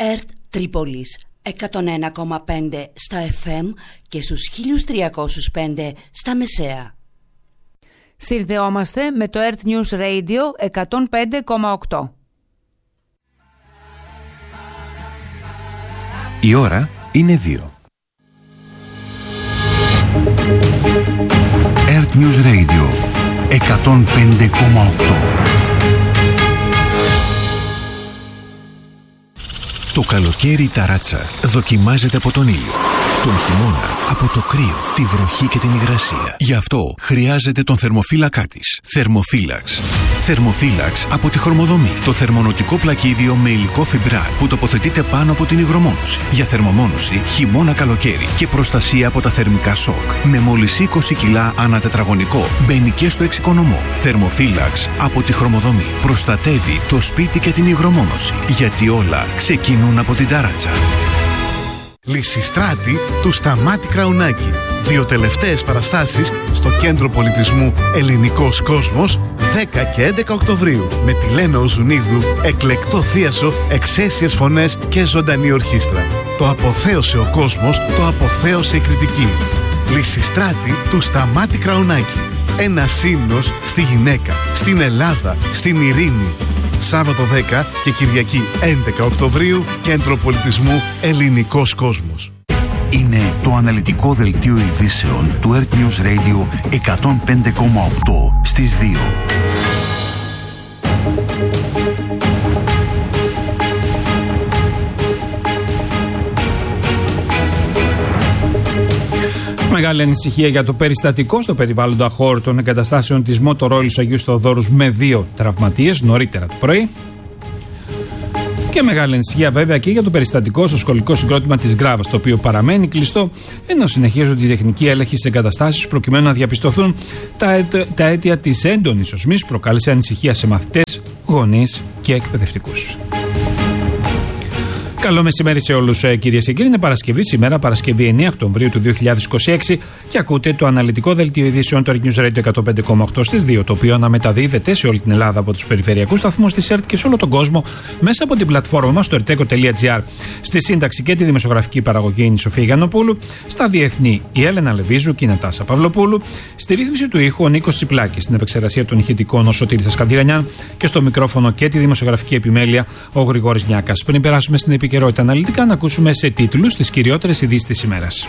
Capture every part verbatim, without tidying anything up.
ΕΡΤ Τρίπολης εκατόν ένα κόμμα πέντε στα εφ εμ και στους χίλια τριακόσια πέντε στα μεσαία. Συνδεόμαστε με το ΕΡΤ News Radio εκατόν πέντε κόμμα οκτώ. Η ώρα είναι δύο. ΕΡΤ News Radio εκατόν πέντε κόμμα οκτώ. Το καλοκαίρι η ταράτσα δοκιμάζεται από τον ήλιο. Τον χειμώνα από το κρύο, τη βροχή και την υγρασία. Γι' αυτό χρειάζεται τον θερμοφύλακά της. Θερμοφύλαξ. Θερμοφύλαξ από τη Χρωμοδομή. Το θερμονοτικό πλακίδιο με υλικό φιμπράτ που τοποθετείται πάνω από την υγρομόνωση. Για θερμομόνωση χειμώνα καλοκαίρι και προστασία από τα θερμικά σοκ. Με μόλις είκοσι κιλά ανά τετραγωνικό. Μπαίνει και στο εξοικονομό. Θερμοφύλαξ από τη Χρωμοδομή. Προστατεύει το σπίτι και την υγρομόνωση. Γιατί όλα ξεκινούν από την ταράτσα. Λυσιστράτη του Σταμάτη Κραουνάκη. Δύο τελευταίες παραστάσεις στο Κέντρο Πολιτισμού Ελληνικός Κόσμος δέκα και έντεκα Οκτωβρίου με τη Λένα Οζουνίδου, εκλεκτό θίασο, εξαίσιες φωνές και ζωντανή ορχήστρα. Το αποθέωσε ο κόσμος, το αποθέωσε η κριτική. Λυσιστράτη του Σταμάτη Κραουνάκη. Ένα σύνος στη γυναίκα, στην Ελλάδα, στην ειρήνη. Σάββατο δέκα και Κυριακή έντεκα Οκτωβρίου, Κέντρο Πολιτισμού Ελληνικός Κόσμος. Είναι το αναλυτικό δελτίο ειδήσεων του ΕΡΤ News Radio εκατόν πέντε κόμμα οκτώ στις δύο. Μεγάλη ανησυχία για το περιστατικό στο περιβάλλοντα χώρο των εγκαταστάσεων της Μοτορόλης Αγίου Θεοδόρους με δύο τραυματίες νωρίτερα το πρωί. Και μεγάλη ανησυχία βέβαια και για το περιστατικό στο σχολικό συγκρότημα της Γκράβας, το οποίο παραμένει κλειστό, ενώ συνεχίζονται οι τεχνικοί έλεγχοι στις εγκαταστάσεις προκειμένου να διαπιστωθούν τα, αίτ, τα αίτια της έντονης οσμής που προκάλεσε ανησυχία σε μαθητές, γονείς και εκπαιδευτικούς. Καλό μεσημέρι σε όλους, κυρίες και κύριοι. Είναι Παρασκευή σήμερα, Παρασκευή εννέα Οκτωβρίου του δύο χιλιάδες είκοσι έξι, και ακούτε το αναλυτικό δελτίο ειδήσεων του News Radio εκατόν πέντε κόμμα οκτώ στις δύο, το οποίο αναμεταδίδεται σε όλη την Ελλάδα από τους περιφερειακούς σταθμούς της ΕΡΤ και σε όλο τον κόσμο μέσα από την πλατφόρμα μας στο ερτέκο τελεία τζι άρ. Στη σύνταξη και τη δημοσιογραφική παραγωγή είναι η Σοφία Γιαννοπούλου, στα διεθνή η Έλενα Λεβίζου και η Νατάσα Παυλοπούλου, στη ρύθμιση του ήχου ο Νίκος Τσιπλάκης, στην επεξεργασία των ηχητικών ο Σωτήρης Ασκαντηρανιάν και στο μικρόφωνο και τη δημοσιογραφική επιμέλεια ο Γρηγόρης Νιάκας. Πριν περάσουμε στην επικαιρότητα αναλυτικά, να ακούσουμε σε τίτλους τις κυριότερες ειδήσεις της ημέρας.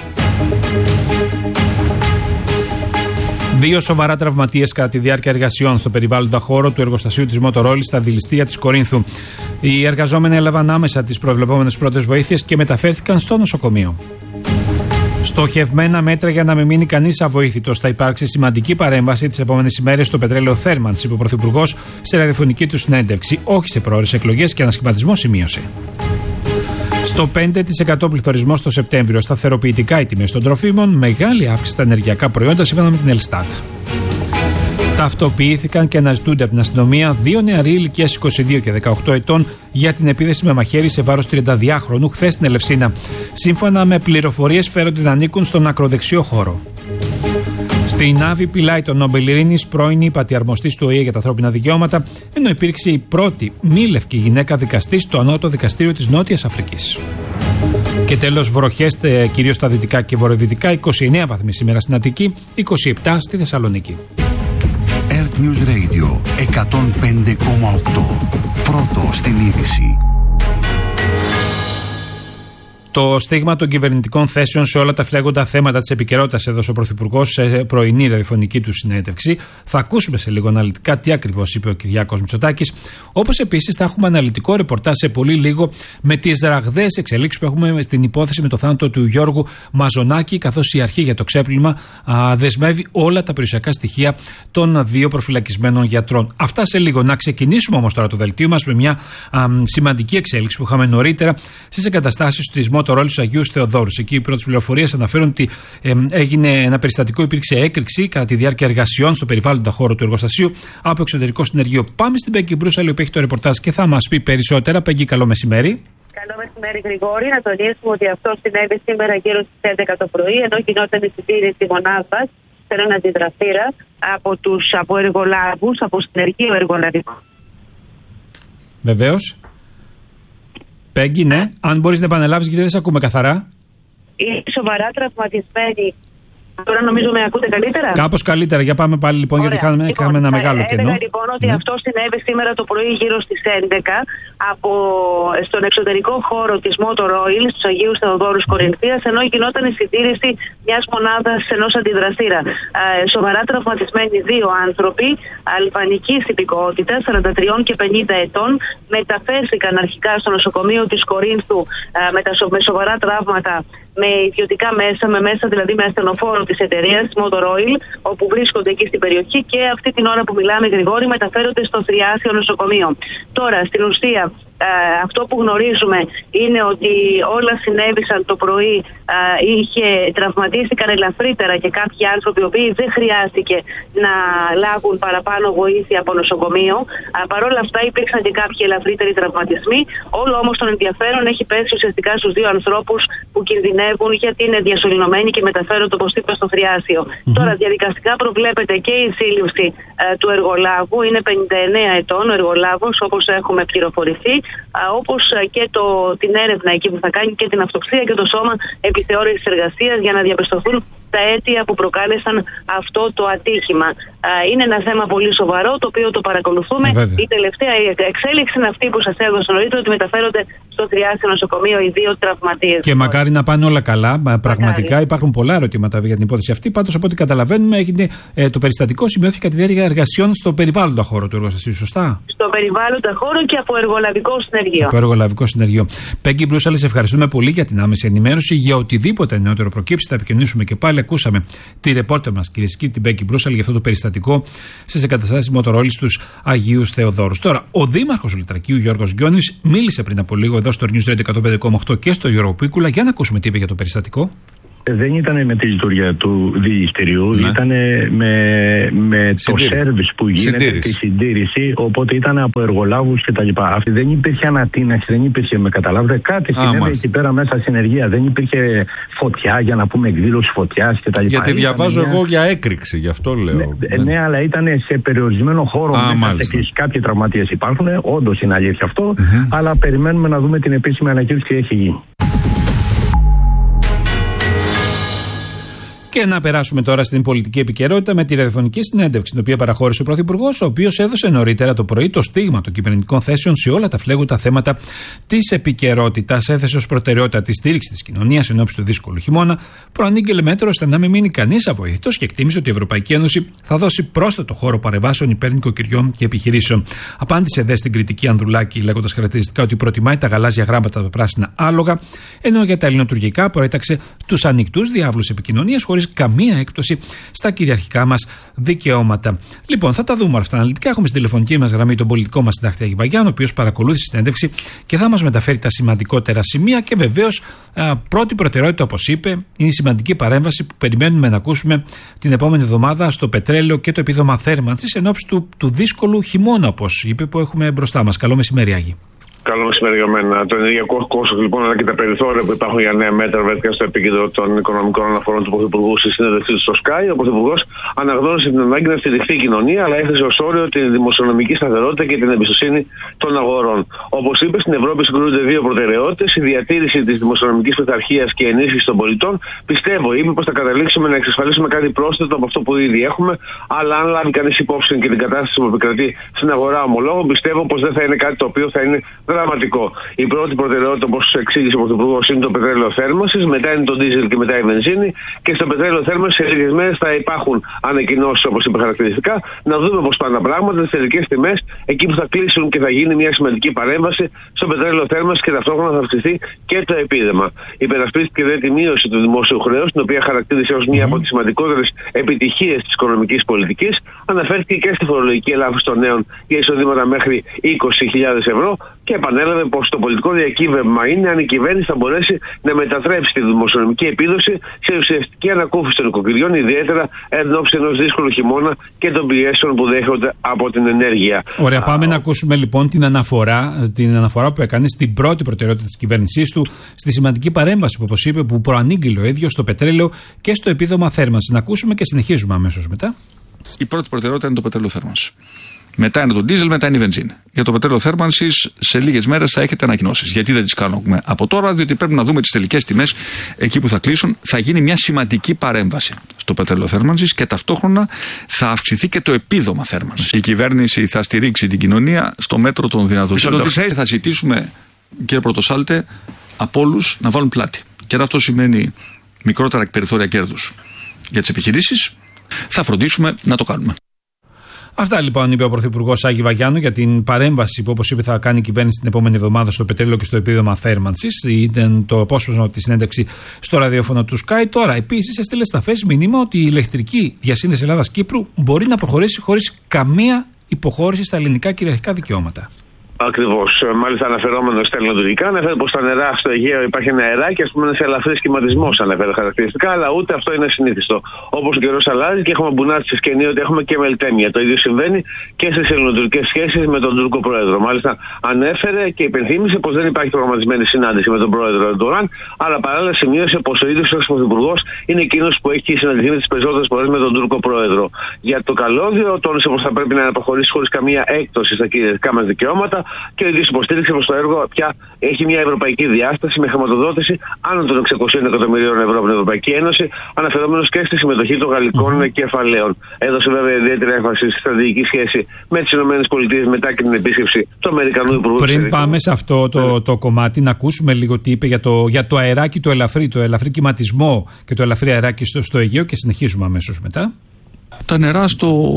Δύο σοβαρά τραυματίες κατά τη διάρκεια εργασιών στο περιβάλλοντα χώρο του εργοστασίου της Μοτορόλης στα Δηληστία της Κορίνθου. Οι εργαζόμενοι έλαβαν άμεσα τις προβλεπόμενες πρώτες βοήθειες και μεταφέρθηκαν στο νοσοκομείο. Στοχευμένα μέτρα για να μην μείνει κανείς αβοήθητος. Θα υπάρξει σημαντική παρέμβαση τις επόμενες ημέρες στο πετρέλαιο Θέρμανς, είπε ο Πρωθυπουργός σε ραδιοφωνική του συνέντευξη. Όχι σε πρόορες εκλογές και ανασχηματισμό, σημείωσε. Στο πέντε τοις εκατό πληθωρισμό το Σεπτέμβριο, σταθεροποιητικά οι τιμές των τροφίμων, μεγάλη αύξηση στα ενεργειακά προϊόντα σύμφωνα με την Ελστάτ. Ταυτοποιήθηκαν και αναζητούνται από την αστυνομία δύο νεαροί ηλικίας είκοσι δύο και δεκαοκτώ ετών για την επίθεση με μαχαίρι σε βάρος τριανταδυάχρονου χθες στην Ελευσίνα. Σύμφωνα με πληροφορίες, φέρονται να ανήκουν στον ακροδεξιό χώρο. Στην Άβη Πιλάη τον Νόμπελ Ειρήνης, πρώην ύπατη αρμοστής του ΟΗΕ για τα ανθρώπινα δικαιώματα, ενώ υπήρξε η πρώτη μη λευκή γυναίκα δικαστή στο ανώτατο δικαστήριο της Νότιας Αφρικής. Και τέλος, βροχές κυρίως στα δυτικά και βορειοδυτικά, είκοσι εννέα βαθμοί σήμερα στην Αττική, είκοσι επτά στη Θεσσαλονίκη. ΕΡΤ News Radio εκατόν πέντε κόμμα οκτώ. Πρώτο στην είδηση. Το στίγμα των κυβερνητικών θέσεων σε όλα τα φλέγοντα θέματα της επικαιρότητας έδωσε ο Πρωθυπουργός σε πρωινή ραδιοφωνική του συνέντευξη. Θα ακούσουμε σε λίγο αναλυτικά τι ακριβώς είπε ο Κυριάκος Μητσοτάκης. Όπως επίσης θα έχουμε αναλυτικό ρεπορτάζ σε πολύ λίγο με τις ραγδαίες εξελίξεις που έχουμε στην υπόθεση με το θάνατο του Γιώργου Μαζονάκη, καθώς η αρχή για το ξέπλυμα α, δεσμεύει όλα τα περιουσιακά στοιχεία των δύο προφυλακισμένων γιατρών. Αυτά σε λίγο. Να ξεκινήσουμε όμως τώρα το δελτίο μας με μια α, σημαντική εξέλιξη που είχαμε νωρίτερα στις εγκαταστάσεις του Μοτορόλης Αγίου Θεοδόρους. Εκεί οι πρώτες πληροφορίες αναφέρουν ότι ε, έγινε ένα περιστατικό, υπήρξε έκρηξη κατά τη διάρκεια εργασιών στο περιβάλλοντα χώρο του εργοστασίου από εξωτερικό συνεργείο. Πάμε στην Πέγκη Μπρούσαλη που έχει το ρεπορτάζ και θα μας πει περισσότερα. Πέγκη, καλό μεσημέρι. Καλό μεσημέρι, Γρηγόρη. Να τονίσουμε ότι αυτό συνέβη σήμερα γύρω στις έντεκα το πρωί, ενώ γινόταν η συντήρηση μονάδας σε έναν αντιδραστήρα από τους από εργολάβους, από συνεργείο εργολαβικό. Βεβαίως. Πέγγι, ναι. Αν μπορείς να επαναλάβεις, γιατί δεν σε ακούμε καθαρά. Είναι σοβαρά τραυματισμένοι. Τώρα νομίζω με ακούτε καλύτερα. Κάπως καλύτερα. Για πάμε πάλι λοιπόν, γιατί είχαμε, λοιπόν, είχαμε ένα μεγάλο κενό. Έλεγα λοιπόν ότι ναι. αυτό συνέβη σήμερα το πρωί γύρω στις έντεκα από, στον εξωτερικό χώρο της Motor Oil στους Αγίους Θεοδόρους Κορινθίας, ενώ γινόταν η συντήρηση μιας μονάδας ενός αντιδραστήρα. Ε, σοβαρά τραυματισμένοι δύο άνθρωποι αλβανικής υπηκότητας, σαράντα τρία και πενήντα ετών, μεταφέρθηκαν αρχικά στο νοσοκομείο της Κορίνθου ε, με, τα, με σοβαρά τραύματα, με ιδιωτικά μέσα, με μέσα δηλαδή με ασθενοφόρο της εταιρείας Motor Oil, όπου βρίσκονται εκεί στην περιοχή, και αυτή την ώρα που μιλάμε, Γρηγόρη, μεταφέρονται στο Θριάσιο νοσοκομείο. Τώρα, στην ουσία, ε, αυτό που γνωρίζουμε είναι ότι όλα συνέβησαν το πρωί, ε, είχε, τραυματίστηκαν ελαφρύτερα και κάποιοι άνθρωποι, οι οποίοι δεν χρειάστηκε να λάβουν παραπάνω βοήθεια από νοσοκομείο. Ε, Παρ' όλα αυτά υπήρξαν και κάποιοι ελαφρύτεροι τραυματισμοί. Όλο όμως τον ενδιαφέρον έχει πέσει ουσιαστικά στους δύο ανθρώπους που κινδυνεύουν, γιατί είναι διασωληνωμένοι και μεταφέρονται, όπως είπα, στο Θριάσιο. Mm-hmm. Τώρα, διαδικαστικά προβλέπεται και η σύλληψη ε, του εργολάβου. Είναι πενήντα εννέα ετών ο εργολάβος, όπως έχουμε πληροφορηθεί, ε, όπως και το, την έρευνα εκεί που θα κάνει και την αυτοψία και το σώμα επιθεώρησης εργασίας, για να διαπιστωθούν τα αίτια που προκάλεσαν αυτό το ατύχημα. Είναι ένα θέμα πολύ σοβαρό, το οποίο το παρακολουθούμε. Βέβαια. Η τελευταία εξέλιξη είναι αυτή που σας έδωσα νωρίτερα, ότι μεταφέρονται στο Θριάσιο νοσοκομείο οι δύο τραυματίες. Και μακάρι να πάνε όλα καλά. Πραγματικά μακάρι. Υπάρχουν πολλά ερωτήματα για την υπόθεση αυτή. Πάντως, από ό,τι καταλαβαίνουμε, έγινε, ε, το περιστατικό σημειώθηκε κατά τη διάρκεια εργασιών στο περιβάλλοντα χώρο του εργοστασίου, σωστά? Στο περιβάλλοντα χώρο και από εργολαβικό συνεργείο. Από εργολαβικό συνεργείο. Πέγγι Μπρούσαλη, σε ευχαριστούμε πολύ για την άμεση ενημέρωση. Για οτιδήποτε νεότερο προκύψει, θα επικοινωνήσουμε και πάλι. Ακούσαμε τη ρεπόρτερ μας, κυρίες και κύριοι, την Πέγγι Μπρούσαλη, για αυτό το περιστατικό στις εγκαταστάσεις Motor Oil στους Αγίους Θεοδόρους. Τώρα, ο δήμαρχος Λυτρακίου, Γιώργος Γκιόνης, μίλησε πριν από λίγο εδώ στο News Radio εκατόν πέντε κόμμα οκτώ και στο Γιώργο Πίκουλα. Για να ακούσουμε τι είπε για το περιστατικό. Δεν ήταν με τη λειτουργία του διηγητηριού, ναι. ήταν με, με το σέρβις που γίνεται, συντήρηση. Τη συντήρηση, οπότε ήταν από εργολάβους κτλ. Δεν υπήρχε ανατείναξη, δεν υπήρχε, με καταλάβετε, κάτι συνέβη εκεί πέρα μέσα στην ενεργεία. Δεν υπήρχε φωτιά, για να πούμε εκδήλωση φωτιάς κτλ. Γιατί διαβάζω μια... εγώ για έκρηξη, γι' αυτό λέω. Ναι, ναι. ναι αλλά ήταν σε περιορισμένο χώρο. Α, μέσα κάποιοι τραυματίες υπάρχουν, όντως είναι αλήθεια αυτό, mm-hmm. αλλά περιμένουμε να δούμε την επίσημη ανακοίνωση τι έχει γίνει. Και να περάσουμε τώρα στην πολιτική επικαιρότητα με τη ραδιοφωνική συνέντευξη, την οποία παραχώρησε ο Πρωθυπουργός, ο οποίος έδωσε νωρίτερα το πρωί το στίγμα των κυβερνητικών θέσεων σε όλα τα φλέγοντα θέματα της επικαιρότητας. Έθεσε ως προτεραιότητα τη στήριξη της κοινωνίας ενώπιση του δύσκολου χειμώνα, προανήγγειλε μέτρο ώστε να μην μείνει κανείς αβοήθητος και εκτίμησε ότι η Ευρωπαϊκή Ένωση θα δώσει πρόσθετο χώρο παρεμβάσεων υπέρ νοικοκυριών και επιχειρήσεων. Απάντησε δε στην κριτική Ανδρουλάκη, λέγοντας χαρακτηριστικά ότι προτιμάει τα γαλάζια γράμματα, τα πράσινα άλογα, ενώ για τα ελληνοτουρκικά προέταξε τους ανοιχτούς διάβλους επικοινωνίας χωρίς καμία έκπτωση στα κυριαρχικά μας δικαιώματα. Λοιπόν, θα τα δούμε όλα αυτά αναλυτικά. Έχουμε στην τηλεφωνική μας γραμμή τον πολιτικό μας συντάκτη Άγη Βαγιάννη, ο οποίος παρακολούθησε τη συνέντευξη και θα μας μεταφέρει τα σημαντικότερα σημεία. Και βεβαίως, πρώτη προτεραιότητα, όπως είπε, είναι η σημαντική παρέμβαση που περιμένουμε να ακούσουμε την επόμενη εβδομάδα στο πετρέλαιο και το επίδομα θέρμανσης ενώπιση του, του δύσκολου χειμώνα, όπως είπε, που έχουμε μπροστά μας. Καλό μεσημέρι, Άγη. Καλό μεσημέρι για μένα. Το ενεργειακό κόστος λοιπόν, αλλά και τα περιθώρια που υπάρχουν για νέα μέτρα βρέθηκαν στο επίκεντρο των οικονομικών αναφορών του Πρωθυπουργού στη συνέντευξή του στο Sky. Ο Πρωθυπουργός αναγνώρισε την ανάγκη να στηριχθεί η κοινωνία, αλλά έθεσε ως όριο την δημοσιονομική σταθερότητα και την εμπιστοσύνη των αγορών. Όπως είπε, στην Ευρώπη συγκρούνται δύο προτεραιότητες: η διατήρηση της δημοσιονομικής πειθαρχίας και ενίσχυση των πολιτών. Πιστεύω, είπε, πως θα καταλήξουμε να εξασφαλίσουμε κάτι πρόσθετο από αυτό που ήδη έχουμε, αλλά αν λάβει κανείς υπόψη και την κατάσταση που επικρατεί στην αγορά ομολόγων, πιστεύω πως δεν θα είναι κάτι το οποίο θα είναι δραματικό. Η πρώτη προτεραιότητα, όπως εξήγησε ο Πρωθυπουργός, είναι το πετρέλαιο θέρμανσης, μετά είναι το ντίζελ και μετά η βενζίνη. Και στο πετρέλαιο θέρμανσης σε λίγες μέρες θα υπάρχουν ανακοινώσεις, όπως είπε χαρακτηριστικά. Να δούμε πώς πάνε τα πράγματα, τις τελικές τιμές, εκεί που θα κλείσουν και θα γίνει μια σημαντική παρέμβαση στο πετρέλαιο θέρμανσης και ταυτόχρονα θα αυξηθεί και το επίδεμα. Υπερασπίστηκε δε τη μείωση του δημόσιου χρέους, την οποία χαρακτήρισε ως μια από τις σημαντικότερες επιτυχίες της οικονομικής πολιτικής. Αναφέρθηκε και στη φορολογική ελάφρυνση των νέων για εισοδήματα μέχρι είκοσι χιλιάδες ευρώ. Και επανέλαβε πως το πολιτικό διακύβευμα είναι αν η κυβέρνηση θα μπορέσει να μετατρέψει τη δημοσιονομική επίδοση σε ουσιαστική ανακούφιση των νοικοκυριών, ιδιαίτερα εν ώψη ενός δύσκολου χειμώνα και των πιέσεων που δέχονται από την ενέργεια. Ωραία, πάμε Α, να ακούσουμε λοιπόν την αναφορά, την αναφορά που έκανε στην πρώτη προτεραιότητα της κυβέρνησής του, στη σημαντική παρέμβαση που, όπως είπε, που προανήγγειλε ο ίδιος στο πετρέλαιο και στο επίδομα θέρμανσης. Να ακούσουμε και συνεχίζουμε αμέσως μετά. Η πρώτη προτεραιότητα είναι το πετρέλαιο θέρμανσης. Μετά είναι το ντίζελ, μετά είναι η βενζίνη. Για το πετρέλαιο θέρμανσης σε λίγες μέρες θα έχετε ανακοινώσεις. Γιατί δεν τις κάνουμε από τώρα, διότι πρέπει να δούμε τις τελικές τιμές εκεί που θα κλείσουν. Θα γίνει μια σημαντική παρέμβαση στο πετρέλαιο θέρμανσης και ταυτόχρονα θα αυξηθεί και το επίδομα θέρμανσης. Η κυβέρνηση θα στηρίξει την κοινωνία στο μέτρο των δυνατοτήτων. Θα ζητήσουμε, κύριε Πρωτοσάλτε, από όλους να βάλουν πλάτη. Και αν αυτό σημαίνει μικρότερα περιθώρια κέρδους για τις επιχειρήσεις, θα φροντίσουμε να το κάνουμε. Αυτά λοιπόν είπε ο Πρωθυπουργός Άκη Βαγιάννου για την παρέμβαση που, όπως είπε, θα κάνει η κυβέρνηση την επόμενη εβδομάδα στο πετρέλαιο και στο επίδομα θέρμανσης. Ήταν το απόσπασμα από τη συνέντευξη στο ραδιόφωνο του Sky. Τώρα, επίσης, έστειλε σταφές μήνυμα ότι η ηλεκτρική διασύνδεση Ελλάδα-Κύπρου μπορεί να προχωρήσει χωρίς καμία υποχώρηση στα ελληνικά κυριαρχικά δικαιώματα. Ακριβώς. Μάλιστα, αναφερόμενο στα ελληνοτουρκικά, αναφέρει πως στα νερά στο Αιγαίο υπάρχει ένα αεράκι, ας πούμε, σε ελαφρύ σχηματισμό, αναφέρει χαρακτηριστικά, αλλά ούτε αυτό είναι συνήθιστο. Όπως ο καιρός αλλάζει και έχουμε μπουνάτσες και ενίοτε έχουμε και μελτέμια. Το ίδιο συμβαίνει και στις ελληνοτουρκικές σχέσεις με τον Τούρκο πρόεδρο. Μάλιστα, ανέφερε και υπενθύμησε πως δεν υπάρχει προγραμματισμένη συνάντηση με τον πρόεδρο Ερντογάν, αλλά παράλληλα σημείωσε πως ο ίδιος ο πρωθυπουργός είναι εκείνος που έχει συναντηθεί με τις περισσότερες φορές με τον Τούρκο πρόεδρο. Για το καλώδιο, τόνισε πως θα πρέπει να προχωρήσει χωρίς καμία έκπτωση στα κυριαρχικά μας δικαιώματα. Και ο ίδιος υποστήριξε πως το έργο πια έχει μια ευρωπαϊκή διάσταση με χρηματοδότηση άνω των εξακοσίων εκατομμυρίων ευρώ από την Ευρωπαϊκή Ένωση, αναφερόμενος και στη συμμετοχή των γαλλικών mm-hmm. κεφαλαίων. Έδωσε βέβαια ιδιαίτερη έμφαση στη στρατηγική σχέση με τις ΗΠΑ μετά και την επίσκεψη του Αμερικανού Υπουργού. Πριν πάμε σε αυτό το, το κομμάτι, να ακούσουμε λίγο τι είπε για το, για το αεράκι το ελαφρύ, το ελαφρύ κυματισμό και το ελαφρύ αεράκι στο, στο Αιγαίο και συνεχίζουμε αμέσως μετά. Τα νερά στο,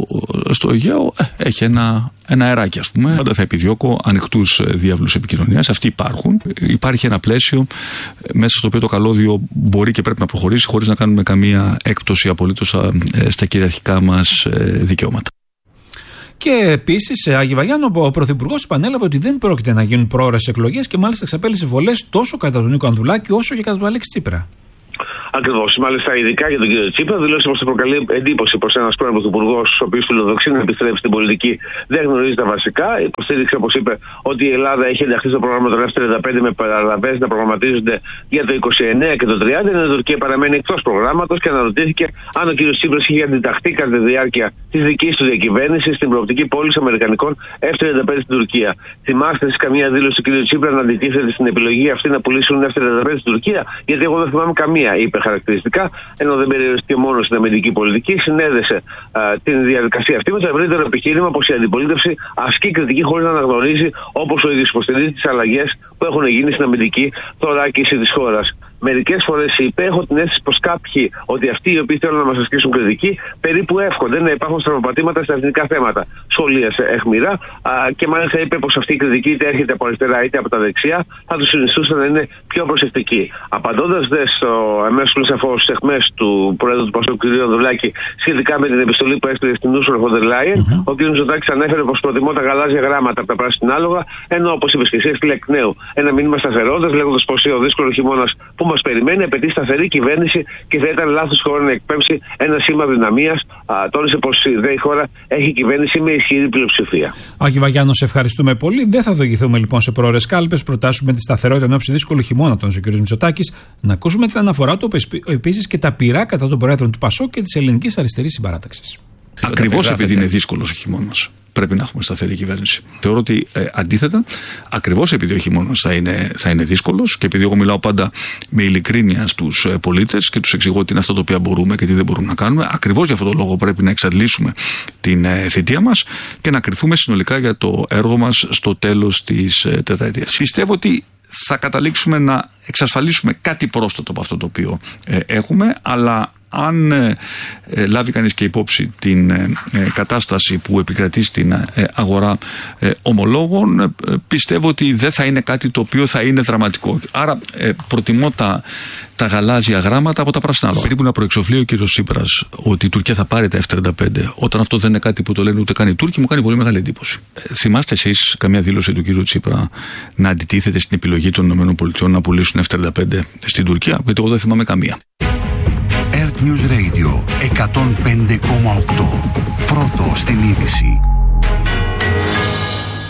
στο Αιγαίο ε, έχει ένα, ένα αεράκι, ας πούμε. Πάντα θα επιδιώκω ανοιχτούς διάβλους επικοινωνίας. Αυτοί υπάρχουν. Υπάρχει ένα πλαίσιο μέσα στο οποίο το καλώδιο μπορεί και πρέπει να προχωρήσει χωρίς να κάνουμε καμία έκπτωση απολύτως ε, στα κυριαρχικά μας ε, δικαιώματα. Και επίσης, Άγη Βαγιάννου, ο Πρωθυπουργός επανέλαβε ότι δεν πρόκειται να γίνουν πρόορες εκλογές και μάλιστα εξαπέλυσε βολές τόσο κατά τον Νίκο Ανδρουλάκη όσο και κατά τον Αλέξη Τσίπρα. Ακριβώς. Μάλιστα, ειδικά για τον κύριο Τσίπρα, δηλώσει πως θα προκαλεί εντύπωση πως ένας πρώην πρωθυπουργός, ο οποίος φιλοδοξεί να επιστρέψει στην πολιτική, δεν γνωρίζει τα βασικά. Υποστήριξε, όπως είπε, ότι η Ελλάδα έχει ενταχθεί στο πρόγραμμα των εφ τριάντα πέντε με παραλαβές να προγραμματίζονται για το είκοσι εννέα και το τριάντα, ενώ η Τουρκία παραμένει εκτός προγράμματος και αναρωτήθηκε αν ο κύριος Τσίπρας είχε αντιταχθεί κατά τη διάρκεια της δικής του διακυβέρνησης στην προοπτική πώληση αμερικανικών εφ τριάντα πέντε στην Τουρκία. Θυμάστε σε καμία δήλωση του κύριου Τσίπρα να αντιτίθεται στην επιλογή αυτή να πουλήσουν εφ τριάντα πέντε στην Τουρκία? Γιατί εγώ δεν θυμάμαι καμία, είπε χαρακτηριστικά, ενώ δεν περιοριστήκε μόνο στην αμυντική πολιτική, συνέδεσε α, την διαδικασία αυτή με το ευρύτερο επιχείρημα πως η αντιπολίτευση ασκεί κριτική χωρίς να αναγνωρίζει, όπως ο ίδιος υποστηρίζει, τις αλλαγές που έχουν γίνει στην αμυντική θωράκιση της χώρας. Μερικές φορές είπε: έχω την αίσθηση πως κάποιοι, ότι αυτοί οι οποίοι θέλουν να μας ασκήσουν κριτική, περίπου εύχονται να υπάρχουν στραβοπατήματα στα εθνικά θέματα. Σχολίασε αιχμηρά και μάλιστα είπε πως αυτή η κριτική είτε έρχεται από αριστερά είτε από τα δεξιά, θα τους συνιστούσε να είναι πιο προσεκτικοί. Απαντώντας δε στο εμέσω σαφώς στις αιχμές του Προέδρου του Πασόκ, κ. Ανδρουλάκη, σχετικά με την επιστολή που έστειλε στην Ursula von der Leyen, mm-hmm. ο κ. Μητσοτάκης ανέφερε πως προτιμώ τα γαλάζια γράμματα από τα πράσινα άλογα, ενώ όπως είπε και εσύ, έστειλε εκ νέου ένα μήνυμα σταθερότητας, λέγοντας πως ο δύσκολο χειμώνας που μας περιμένει απαιτεί σταθερή κυβέρνηση και θα ήταν λάθος χώρα να εκπέμψει ένα σήμα δυναμίας. Τόνισε πως η χώρα έχει κυβέρνηση με ισχυρή πλειοψηφία. Άκη Βαγιάννου, σε ευχαριστούμε πολύ. Δεν θα οδηγηθούμε λοιπόν σε πρόορες κάλπες. Προτάσουμε τη σταθερότητα ενόψει δύσκολου χειμώνα, τόνισε ο κ. Μητσοτάκης. Να ακούσουμε την αναφορά του επίσης και τα πειρά κατά των Προέδρων του Πασόκ και της Ελληνικής Αριστερής Συμπαράταξης. Ακριβώς επειδή είναι δύσκολος ο χειμώνας, πρέπει να έχουμε σταθερή κυβέρνηση. Θεωρώ ότι ε, αντίθετα, ακριβώς επειδή ο χειμώνας θα είναι, θα είναι δύσκολος και επειδή εγώ μιλάω πάντα με ειλικρίνεια στους ε, πολίτες και τους εξηγώ τι είναι αυτά τα οποία μπορούμε και τι δεν μπορούμε να κάνουμε, ακριβώς για αυτόν τον λόγο πρέπει να εξαντλήσουμε την ε, θητεία μας και να κριθούμε συνολικά για το έργο μας στο τέλος της ε, τετραετίας. Πιστεύω ότι θα καταλήξουμε να εξασφαλίσουμε κάτι πρόσθετο από αυτό το οποίο ε, έχουμε, αλλά αν ε, ε, λάβει κανείς και υπόψη την ε, ε, κατάσταση που επικρατεί στην ε, αγορά ε, ομολόγων, ε, πιστεύω ότι δεν θα είναι κάτι το οποίο θα είναι δραματικό. Άρα ε, προτιμώ τα, τα γαλάζια γράμματα από τα πράσινα άλογα. Περίπου να προεξοφλεί ο κύριος Τσίπρας ότι η Τουρκία θα πάρει τα εφ τριάντα πέντε, όταν αυτό δεν είναι κάτι που το λένε ούτε καν οι Τούρκοι, μου κάνει πολύ μεγάλη εντύπωση. Ε, θυμάστε εσείς καμία δήλωση του κύριου Τσίπρα να αντιτίθεται στην επιλογή των ΗΠΑ να πουλήσουν εφ τριάντα πέντε στην Τουρκία? Γιατί εγώ δεν θυμάμαι καμία. Earth News Radio εκατόν πέντε κόμμα οκτώ. Πρώτο στην είδηση.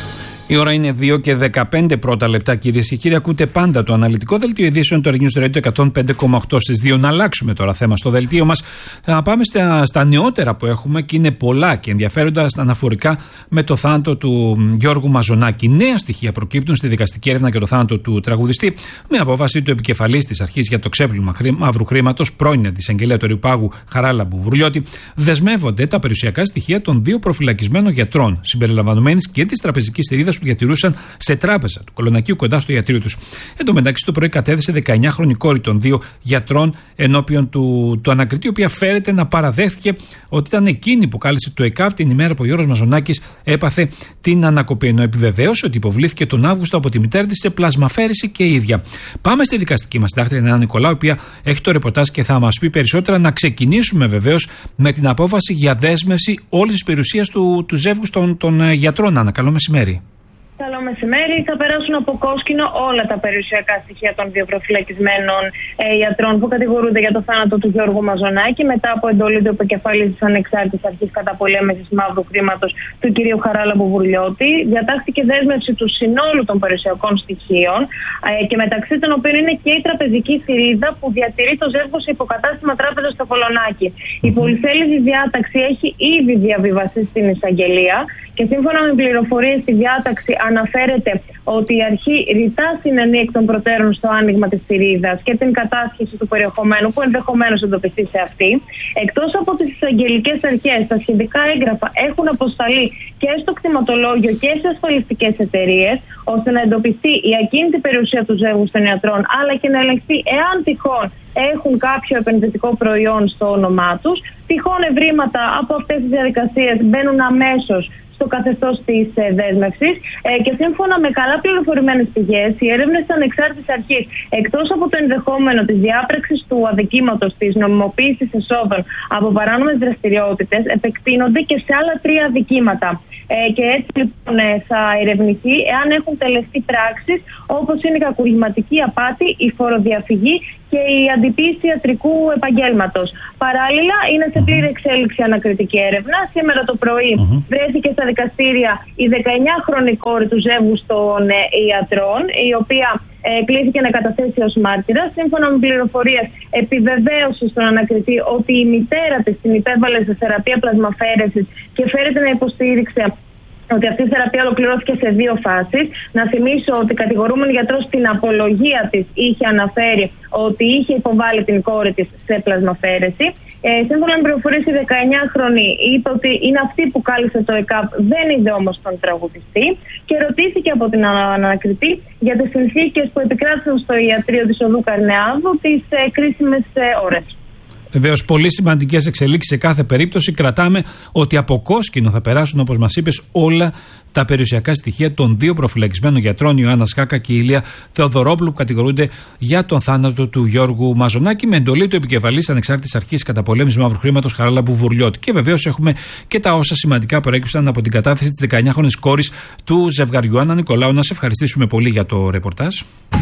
Η ώρα είναι δύο και δεκαπέντε πρώτα λεπτά, κυρίες και κύριοι. Ακούτε πάντα το αναλυτικό δελτίο ειδήσεων του News Radio εκατόν πέντε κόμμα οκτώ στις δύο. Να αλλάξουμε τώρα θέμα στο δελτίο μας. Να πάμε στα, στα νεότερα που έχουμε και είναι πολλά και ενδιαφέροντα αναφορικά με το θάνατο του Γιώργου Μαζονάκη. Νέα στοιχεία προκύπτουν στη δικαστική έρευνα για το θάνατο του τραγουδιστή, με απόφαση του επικεφαλής της Αρχής για το Ξέπλυμα Μαύρου Χρήματος, πρώην αντισαγγελέα του Ρηπάγου Χαράλα Μπουρλιώτη. Δεσμεύονται τα περιουσιακά στοιχεία των δύο προφυλακισμένων γιατρών, συμπεριλαμβανομένης και της τραπεζικής θηρίδας που διατηρούσαν σε τράπεζα του Κολονακίου κοντά στο ιατρείο τους. Εν τω μεταξύ, το πρωί κατέθεσε δεκαεννιάχρονη κόρη των δύο γιατρών ενώπιον του, του ανακριτή, η οποία φέρεται να παραδέχθηκε ότι ήταν εκείνη που κάλεσε το ΕΚΑΒ την ημέρα που ο Γιώργος Μαζονάκης έπαθε την ανακοπή. Ενώ επιβεβαίωσε ότι υποβλήθηκε τον Αύγουστο από τη μητέρα της σε πλασμαφέρηση και η ίδια. Πάμε στη δικαστική μας συντάκτρια Νέα Νικολάου, η οποία έχει το ρεπορτάζ και θα μας πει περισσότερα. Να ξεκινήσουμε βεβαίως με την απόφαση για δέσμευση όλης της περιουσίας του, του ζεύγους των, των γιατρών. Άννα, καλό μεσημέρι. Καλό μεσημέρι. Θα περάσουν από κόσκινο όλα τα περιουσιακά στοιχεία των δύο προφυλακισμένων ε, ιατρών που κατηγορούνται για το θάνατο του Γιώργου Μαζονάκη μετά από εντολή του επικεφαλής της Ανεξάρτητης Αρχής Καταπολέμησης Μαύρου Χρήματος του κ. Χαράλα Μπουρλιώτη. Διατάχθηκε δέσμευση του συνόλου των περιουσιακών στοιχείων ε, και μεταξύ των οποίων είναι και η τραπεζική θηρίδα που διατηρεί το ζεύγος σε υποκατάστημα τράπεζα στο Κολονάκι. Η πολυσέλιδη διάταξη έχει ήδη διαβιβαστεί στην εισαγγελία και σύμφωνα με πληροφορίες στη διάταξη αναφέρεται ότι η αρχή ρητά συνενεί εκ των προτέρων στο άνοιγμα της θηρίδας και την κατάσχεση του περιεχομένου που ενδεχομένως εντοπιστεί σε αυτή. Εκτός από τις εισαγγελικές αρχές, τα σχετικά έγγραφα έχουν αποσταλεί και στο κτηματολόγιο και σε ασφαλιστικές εταιρείες, ώστε να εντοπιστεί η ακίνητη περιουσία του ζεύγους των ιατρών, αλλά και να ελεγχθεί εάν τυχόν έχουν κάποιο επενδυτικό προϊόν στο όνομά τους. Τυχόν ευρήματα από αυτές τις διαδικασίες μπαίνουν αμέσως στο καθεστώς της ε, δέσμευσης ε, και σύμφωνα με καλά πληροφορημένες πηγές, οι έρευνες της Ανεξάρτητης Αρχής, εκτός από το ενδεχόμενο της διάπραξης του αδικήματος της νομιμοποίησης εσόδων από παράνομες δραστηριότητες, επεκτείνονται και σε άλλα τρία αδικήματα. Ε, και έτσι λοιπόν ε, θα ερευνηθεί εάν έχουν τελεστεί πράξεις όπως είναι η κακουργηματική απάτη, η φοροδιαφυγή και η αντιποίηση ιατρικού επαγγέλματος. Παράλληλα, είναι σε πλήρη εξέλιξη ανακριτική έρευνα. Σήμερα το πρωί mm-hmm. βρέθηκε στα δικαστήρια η δεκαεννιάχρονη κόρη του ζεύγους των ε, ιατρών, η οποία ε, κλήθηκε να καταθέσει ως μάρτυρα. Σύμφωνα με πληροφορίες, επιβεβαίωσε στον ανακριτή ότι η μητέρα της την υπέβαλε σε θεραπεία πλασμαφέρεσης και φέρεται να υποστήριξε ότι αυτή η θεραπεία ολοκληρώθηκε σε δύο φάσεις. Να θυμίσω ότι κατηγορούμενη γιατρός στην απολογία της είχε αναφέρει ότι είχε υποβάλει την κόρη της σε πλασμαφέρεση. Ε, σύμφωνα με πληροφορίες, η δεκαεννιάχρονη είπε ότι είναι αυτή που κάλεσε το ΕΚΑΒ, δεν είδε όμως τον τραγουδιστή και ρωτήθηκε από την ανακριτή για τις συνθήκες που επικράτησαν στο ιατρείο της οδού Καρνεάδου τις ε, κρίσιμες ε, ώρες. Βεβαίως, πολύ σημαντικές εξελίξεις σε κάθε περίπτωση. Κρατάμε ότι από κόσκινο θα περάσουν, όπως μας είπες, όλα τα περιουσιακά στοιχεία των δύο προφυλακισμένων γιατρών, Ιωάννα Σκάκα και Ηλία Θεοδωρόπουλου, που κατηγορούνται για τον θάνατο του Γιώργου Μαζονάκη, με εντολή του επικεφαλής Ανεξάρτητης Αρχής Καταπολέμησης Μαύρου Χρήματος Χαράλα Μπουρλιώτη. Και βεβαίως έχουμε και τα όσα σημαντικά προέκυψαν από την κατάθεση της δεκαεννιάχρονης κόρης του ζευγαριού. Άννα Νικολάου, να σε ευχαριστήσουμε πολύ για το ρεπορτάζ.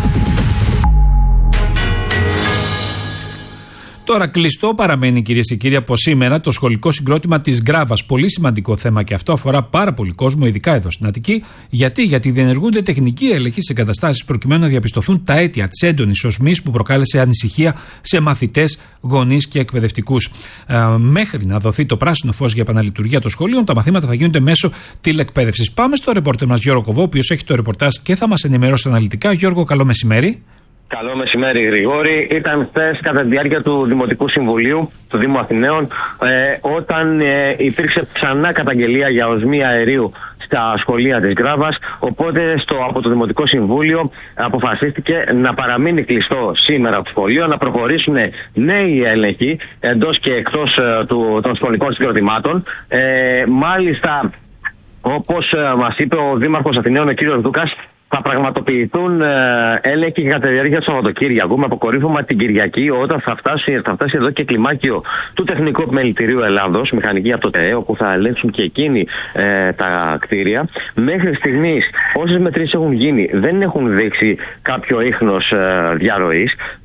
Τώρα, κλειστό παραμένει, κυρίες και κύριοι, από σήμερα το σχολικό συγκρότημα της Γκράβας. Πολύ σημαντικό θέμα και αυτό, αφορά πάρα πολύ κόσμο, ειδικά εδώ στην Αττική. Γιατί, Γιατί διενεργούνται τεχνικοί έλεγχοι σε εγκαταστάσεις προκειμένου να διαπιστωθούν τα αίτια της έντονης οσμής που προκάλεσε ανησυχία σε μαθητές, γονείς και εκπαιδευτικούς. Ε, μέχρι να δοθεί το πράσινο φως για επαναλειτουργία των σχολείων, τα μαθήματα θα γίνονται μέσω τηλεκπαίδευσης. Πάμε στο ρεπόρτερ μας Γιώργο Κοβό, ο οποίος έχει το ρεπορτάζ και θα μας ενημερώσει αναλυτικά. Γιώργο, καλό μεσημέρι. Καλό μεσημέρι, Γρηγόρη. Ήταν χθες κατά τη διάρκεια του Δημοτικού Συμβουλίου του Δήμου Αθηναίων, ε, όταν ε, υπήρξε ξανά καταγγελία για οσμή αερίου στα σχολεία της Γκράβας. Οπότε στο, από το Δημοτικό Συμβούλιο αποφασίστηκε να παραμείνει κλειστό σήμερα το σχολείο, να προχωρήσουν νέοι έλεγχοι εντός και εκτός ε, του, των σχολικών συγκροτημάτων. Ε, μάλιστα, όπως ε, μας είπε ο Δήμαρχος Αθηναίων, ο κύριος Δούκας, θα πραγματοποιηθούν ε, έλεγχοι κατά τη διάρκεια του Σαββατοκύριακου, με αποκορύφωμα την Κυριακή, όταν θα φτάσει, θα φτάσει εδώ και κλιμάκιο του Τεχνικού Επιμελητηρίου Ελλάδος, μηχανική από το ΤΕΕ, όπου θα ελέγξουν και εκείνοι ε, τα κτίρια. Μέχρι στιγμής, όσες μετρήσεις έχουν γίνει, δεν έχουν δείξει κάποιο ίχνος ε, διαρροής.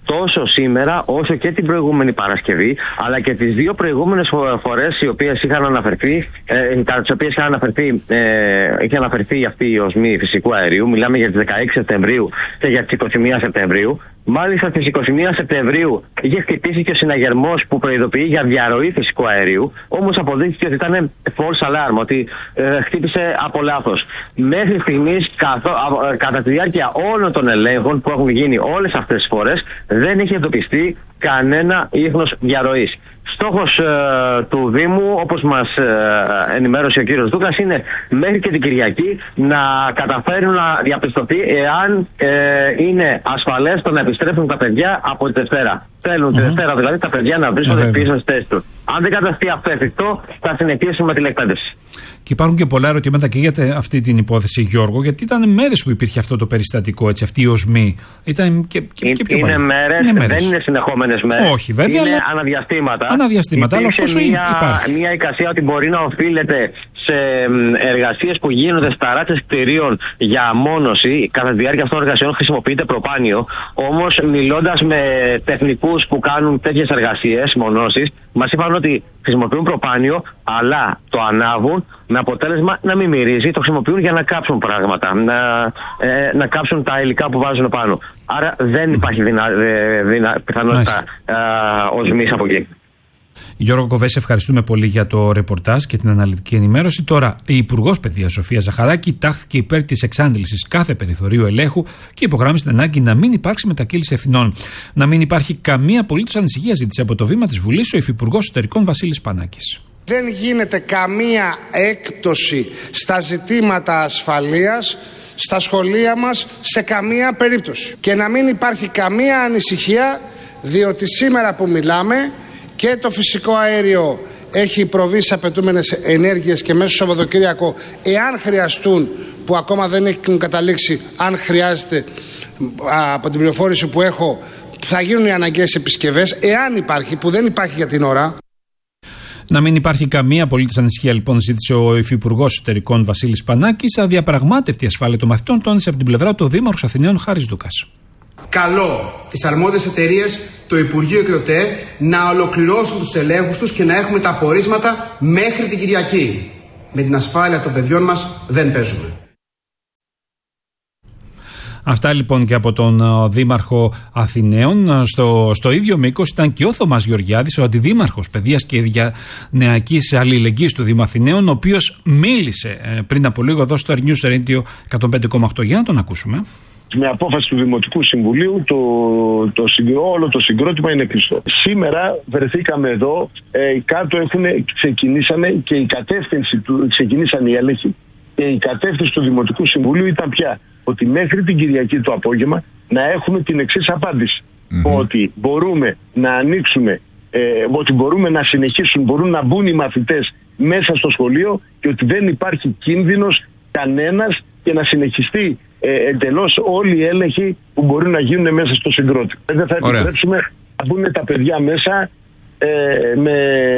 τόσο σήμερα όσο και την προηγούμενη Παρασκευή, αλλά και τις δύο προηγούμενες φορές οι οποίες είχαν αναφερθεί, ε, κατά τις οποίες είχαν αναφερθεί, ε, είχε αναφερθεί αυτή η οσμή φυσικού αερίου. Μιλάμε για τις δεκαέξι Σεπτεμβρίου και για τις είκοσι μία Σεπτεμβρίου. Μάλιστα στις είκοσι μία Σεπτεμβρίου είχε χτυπήσει και ο συναγερμός που προειδοποιεί για διαρροή φυσικού αερίου. Όμως αποδείχθηκε ότι ήταν false alarm, ότι ε, χτύπησε από λάθος. Μέχρι στιγμής, καθό, α, κατά τη διάρκεια όλων των ελέγχων που έχουν γίνει όλες αυτές τις φορές, δεν έχει εντοπιστεί κανένα ίχνος διαρροής. Στόχος ε, του Δήμου, όπως μας ε, ενημέρωσε ο κύριος Δούκας, είναι μέχρι και την Κυριακή να καταφέρουν να διαπιστωθεί εάν ε, είναι ασφαλές το να επιστρέφουν τα παιδιά από τη Δευτέρα. Θέλουν mm-hmm. τη Δευτέρα δηλαδή τα παιδιά να βρίσκονται mm-hmm. πίσω στις θέσεις τους. Αν δεν καταστεί αυτό εφικτό, θα συνεχίσουμε τηλεκπαίδευση. Και υπάρχουν και πολλά ερωτήματα και για αυτή την υπόθεση, Γιώργο, γιατί ήταν μέρες που υπήρχε αυτό το περιστατικό, έτσι, αυτή η οσμή. Ήταν και, και, και πιο είναι μέρες, είναι μέρες, δεν είναι συνεχόμενες μέρες. Όχι, βέβαια. Είναι αλλά... αναδιαστήματα. Αναδιαστήματα, αλλά ωστόσο μια, υπάρχει. Μια εικασία ότι μπορεί να οφείλεται σε εργασίες που γίνονται στα ράτσες κτηρίων για μόνωση. Κατά τη διάρκεια αυτών των εργασιών χρησιμοποιείται προπάνιο. Όμως, μιλώντας με τεχνικούς που κάνουν τέτοιες εργασίες μονώσεις, μας είπαν ότι χρησιμοποιούν προπάνιο, αλλά το ανάβουν με αποτέλεσμα να μην μυρίζει. Το χρησιμοποιούν για να κάψουν πράγματα, να, ε, να κάψουν τα υλικά που βάζουν πάνω. Άρα δεν υπάρχει δυνα, δυνα, πιθανότητα ε, οσμής από εκεί. Γιώργο Κοβέση, ευχαριστούμε πολύ για το ρεπορτάζ και την αναλυτική ενημέρωση. Τώρα, η Υπουργός Παιδείας Σοφία Ζαχαράκη τάχθηκε υπέρ της εξάντλησης κάθε περιθωρίου ελέγχου και υπογράμμισε την ανάγκη να μην υπάρξει μετακύληση ευθυνών. Να μην υπάρχει καμία απολύτως ανησυχία, ζήτησε από το βήμα της Βουλής ο Υφυπουργός Εσωτερικών Βασίλης Πανάκης. Δεν γίνεται καμία έκπτωση στα ζητήματα ασφαλείας στα σχολεία μας σε καμία περίπτωση. Και να μην υπάρχει καμία ανησυχία, διότι σήμερα που μιλάμε και το φυσικό αέριο έχει προβεί σε απαιτούμενες ενέργειες και μέσα στο Σαββατοκύριακο, εάν χρειαστούν, που ακόμα δεν έχουν καταλήξει, αν χρειάζεται, από την πληροφόρηση που έχω, θα γίνουν οι αναγκαίες επισκευές, εάν υπάρχει, που δεν υπάρχει για την ώρα. Να μην υπάρχει καμία απολύτως ανησυχία, λοιπόν, ζήτησε ο Υφυπουργός Εσωτερικών Βασίλης Πανάκης. Αδιαπραγμάτευτη ασφάλεια των μαθητών, τόνισε από την πλευρά του ο Δήμαρχος Αθηναίων Χάρης Δούκας. Καλώ τις αρμόδιες εταιρείες, το Υπουργείο και το ΤΕ να ολοκληρώσουν τους ελέγχους τους και να έχουμε τα απορίσματα μέχρι την Κυριακή. Με την ασφάλεια των παιδιών μας δεν παίζουμε. Αυτά λοιπόν και από τον uh, Δήμαρχο Αθηναίων. Στο, στο ίδιο μήκος ήταν και ο Θωμάς Γεωργιάδης, ο Αντιδήμαρχος Παιδείας και Νεακής Αλληλεγγύης του Δήμου Αθηναίων, ο οποίος μίλησε ε, πριν από λίγο εδώ στο News Radio εκατόν πέντε κόμμα οκτώ. Για να τον ακούσουμε. Με απόφαση του Δημοτικού Συμβουλίου το, το, το, όλο το συγκρότημα είναι κλειστό. Σήμερα βρεθήκαμε εδώ, ε, κάτω έχουν, ξεκινήσανε και η κατεύθυνση του, ξεκινήσαν οι έλεγχοι και η κατεύθυνση του Δημοτικού Συμβουλίου ήταν πια ότι μέχρι την Κυριακή το απόγευμα να έχουμε την εξής απάντηση. Mm-hmm. Ότι μπορούμε να ανοίξουμε, ε, ότι μπορούμε να συνεχίσουν, μπορούν να μπουν οι μαθητές μέσα στο σχολείο και ότι δεν υπάρχει κίνδυνος κανένας και να συνεχιστεί ε, εντελώς όλοι οι έλεγχοι που μπορούν να γίνουν μέσα στο συγκρότημα. Δεν θα επιτρέψουμε να μπουν τα παιδιά μέσα ε, με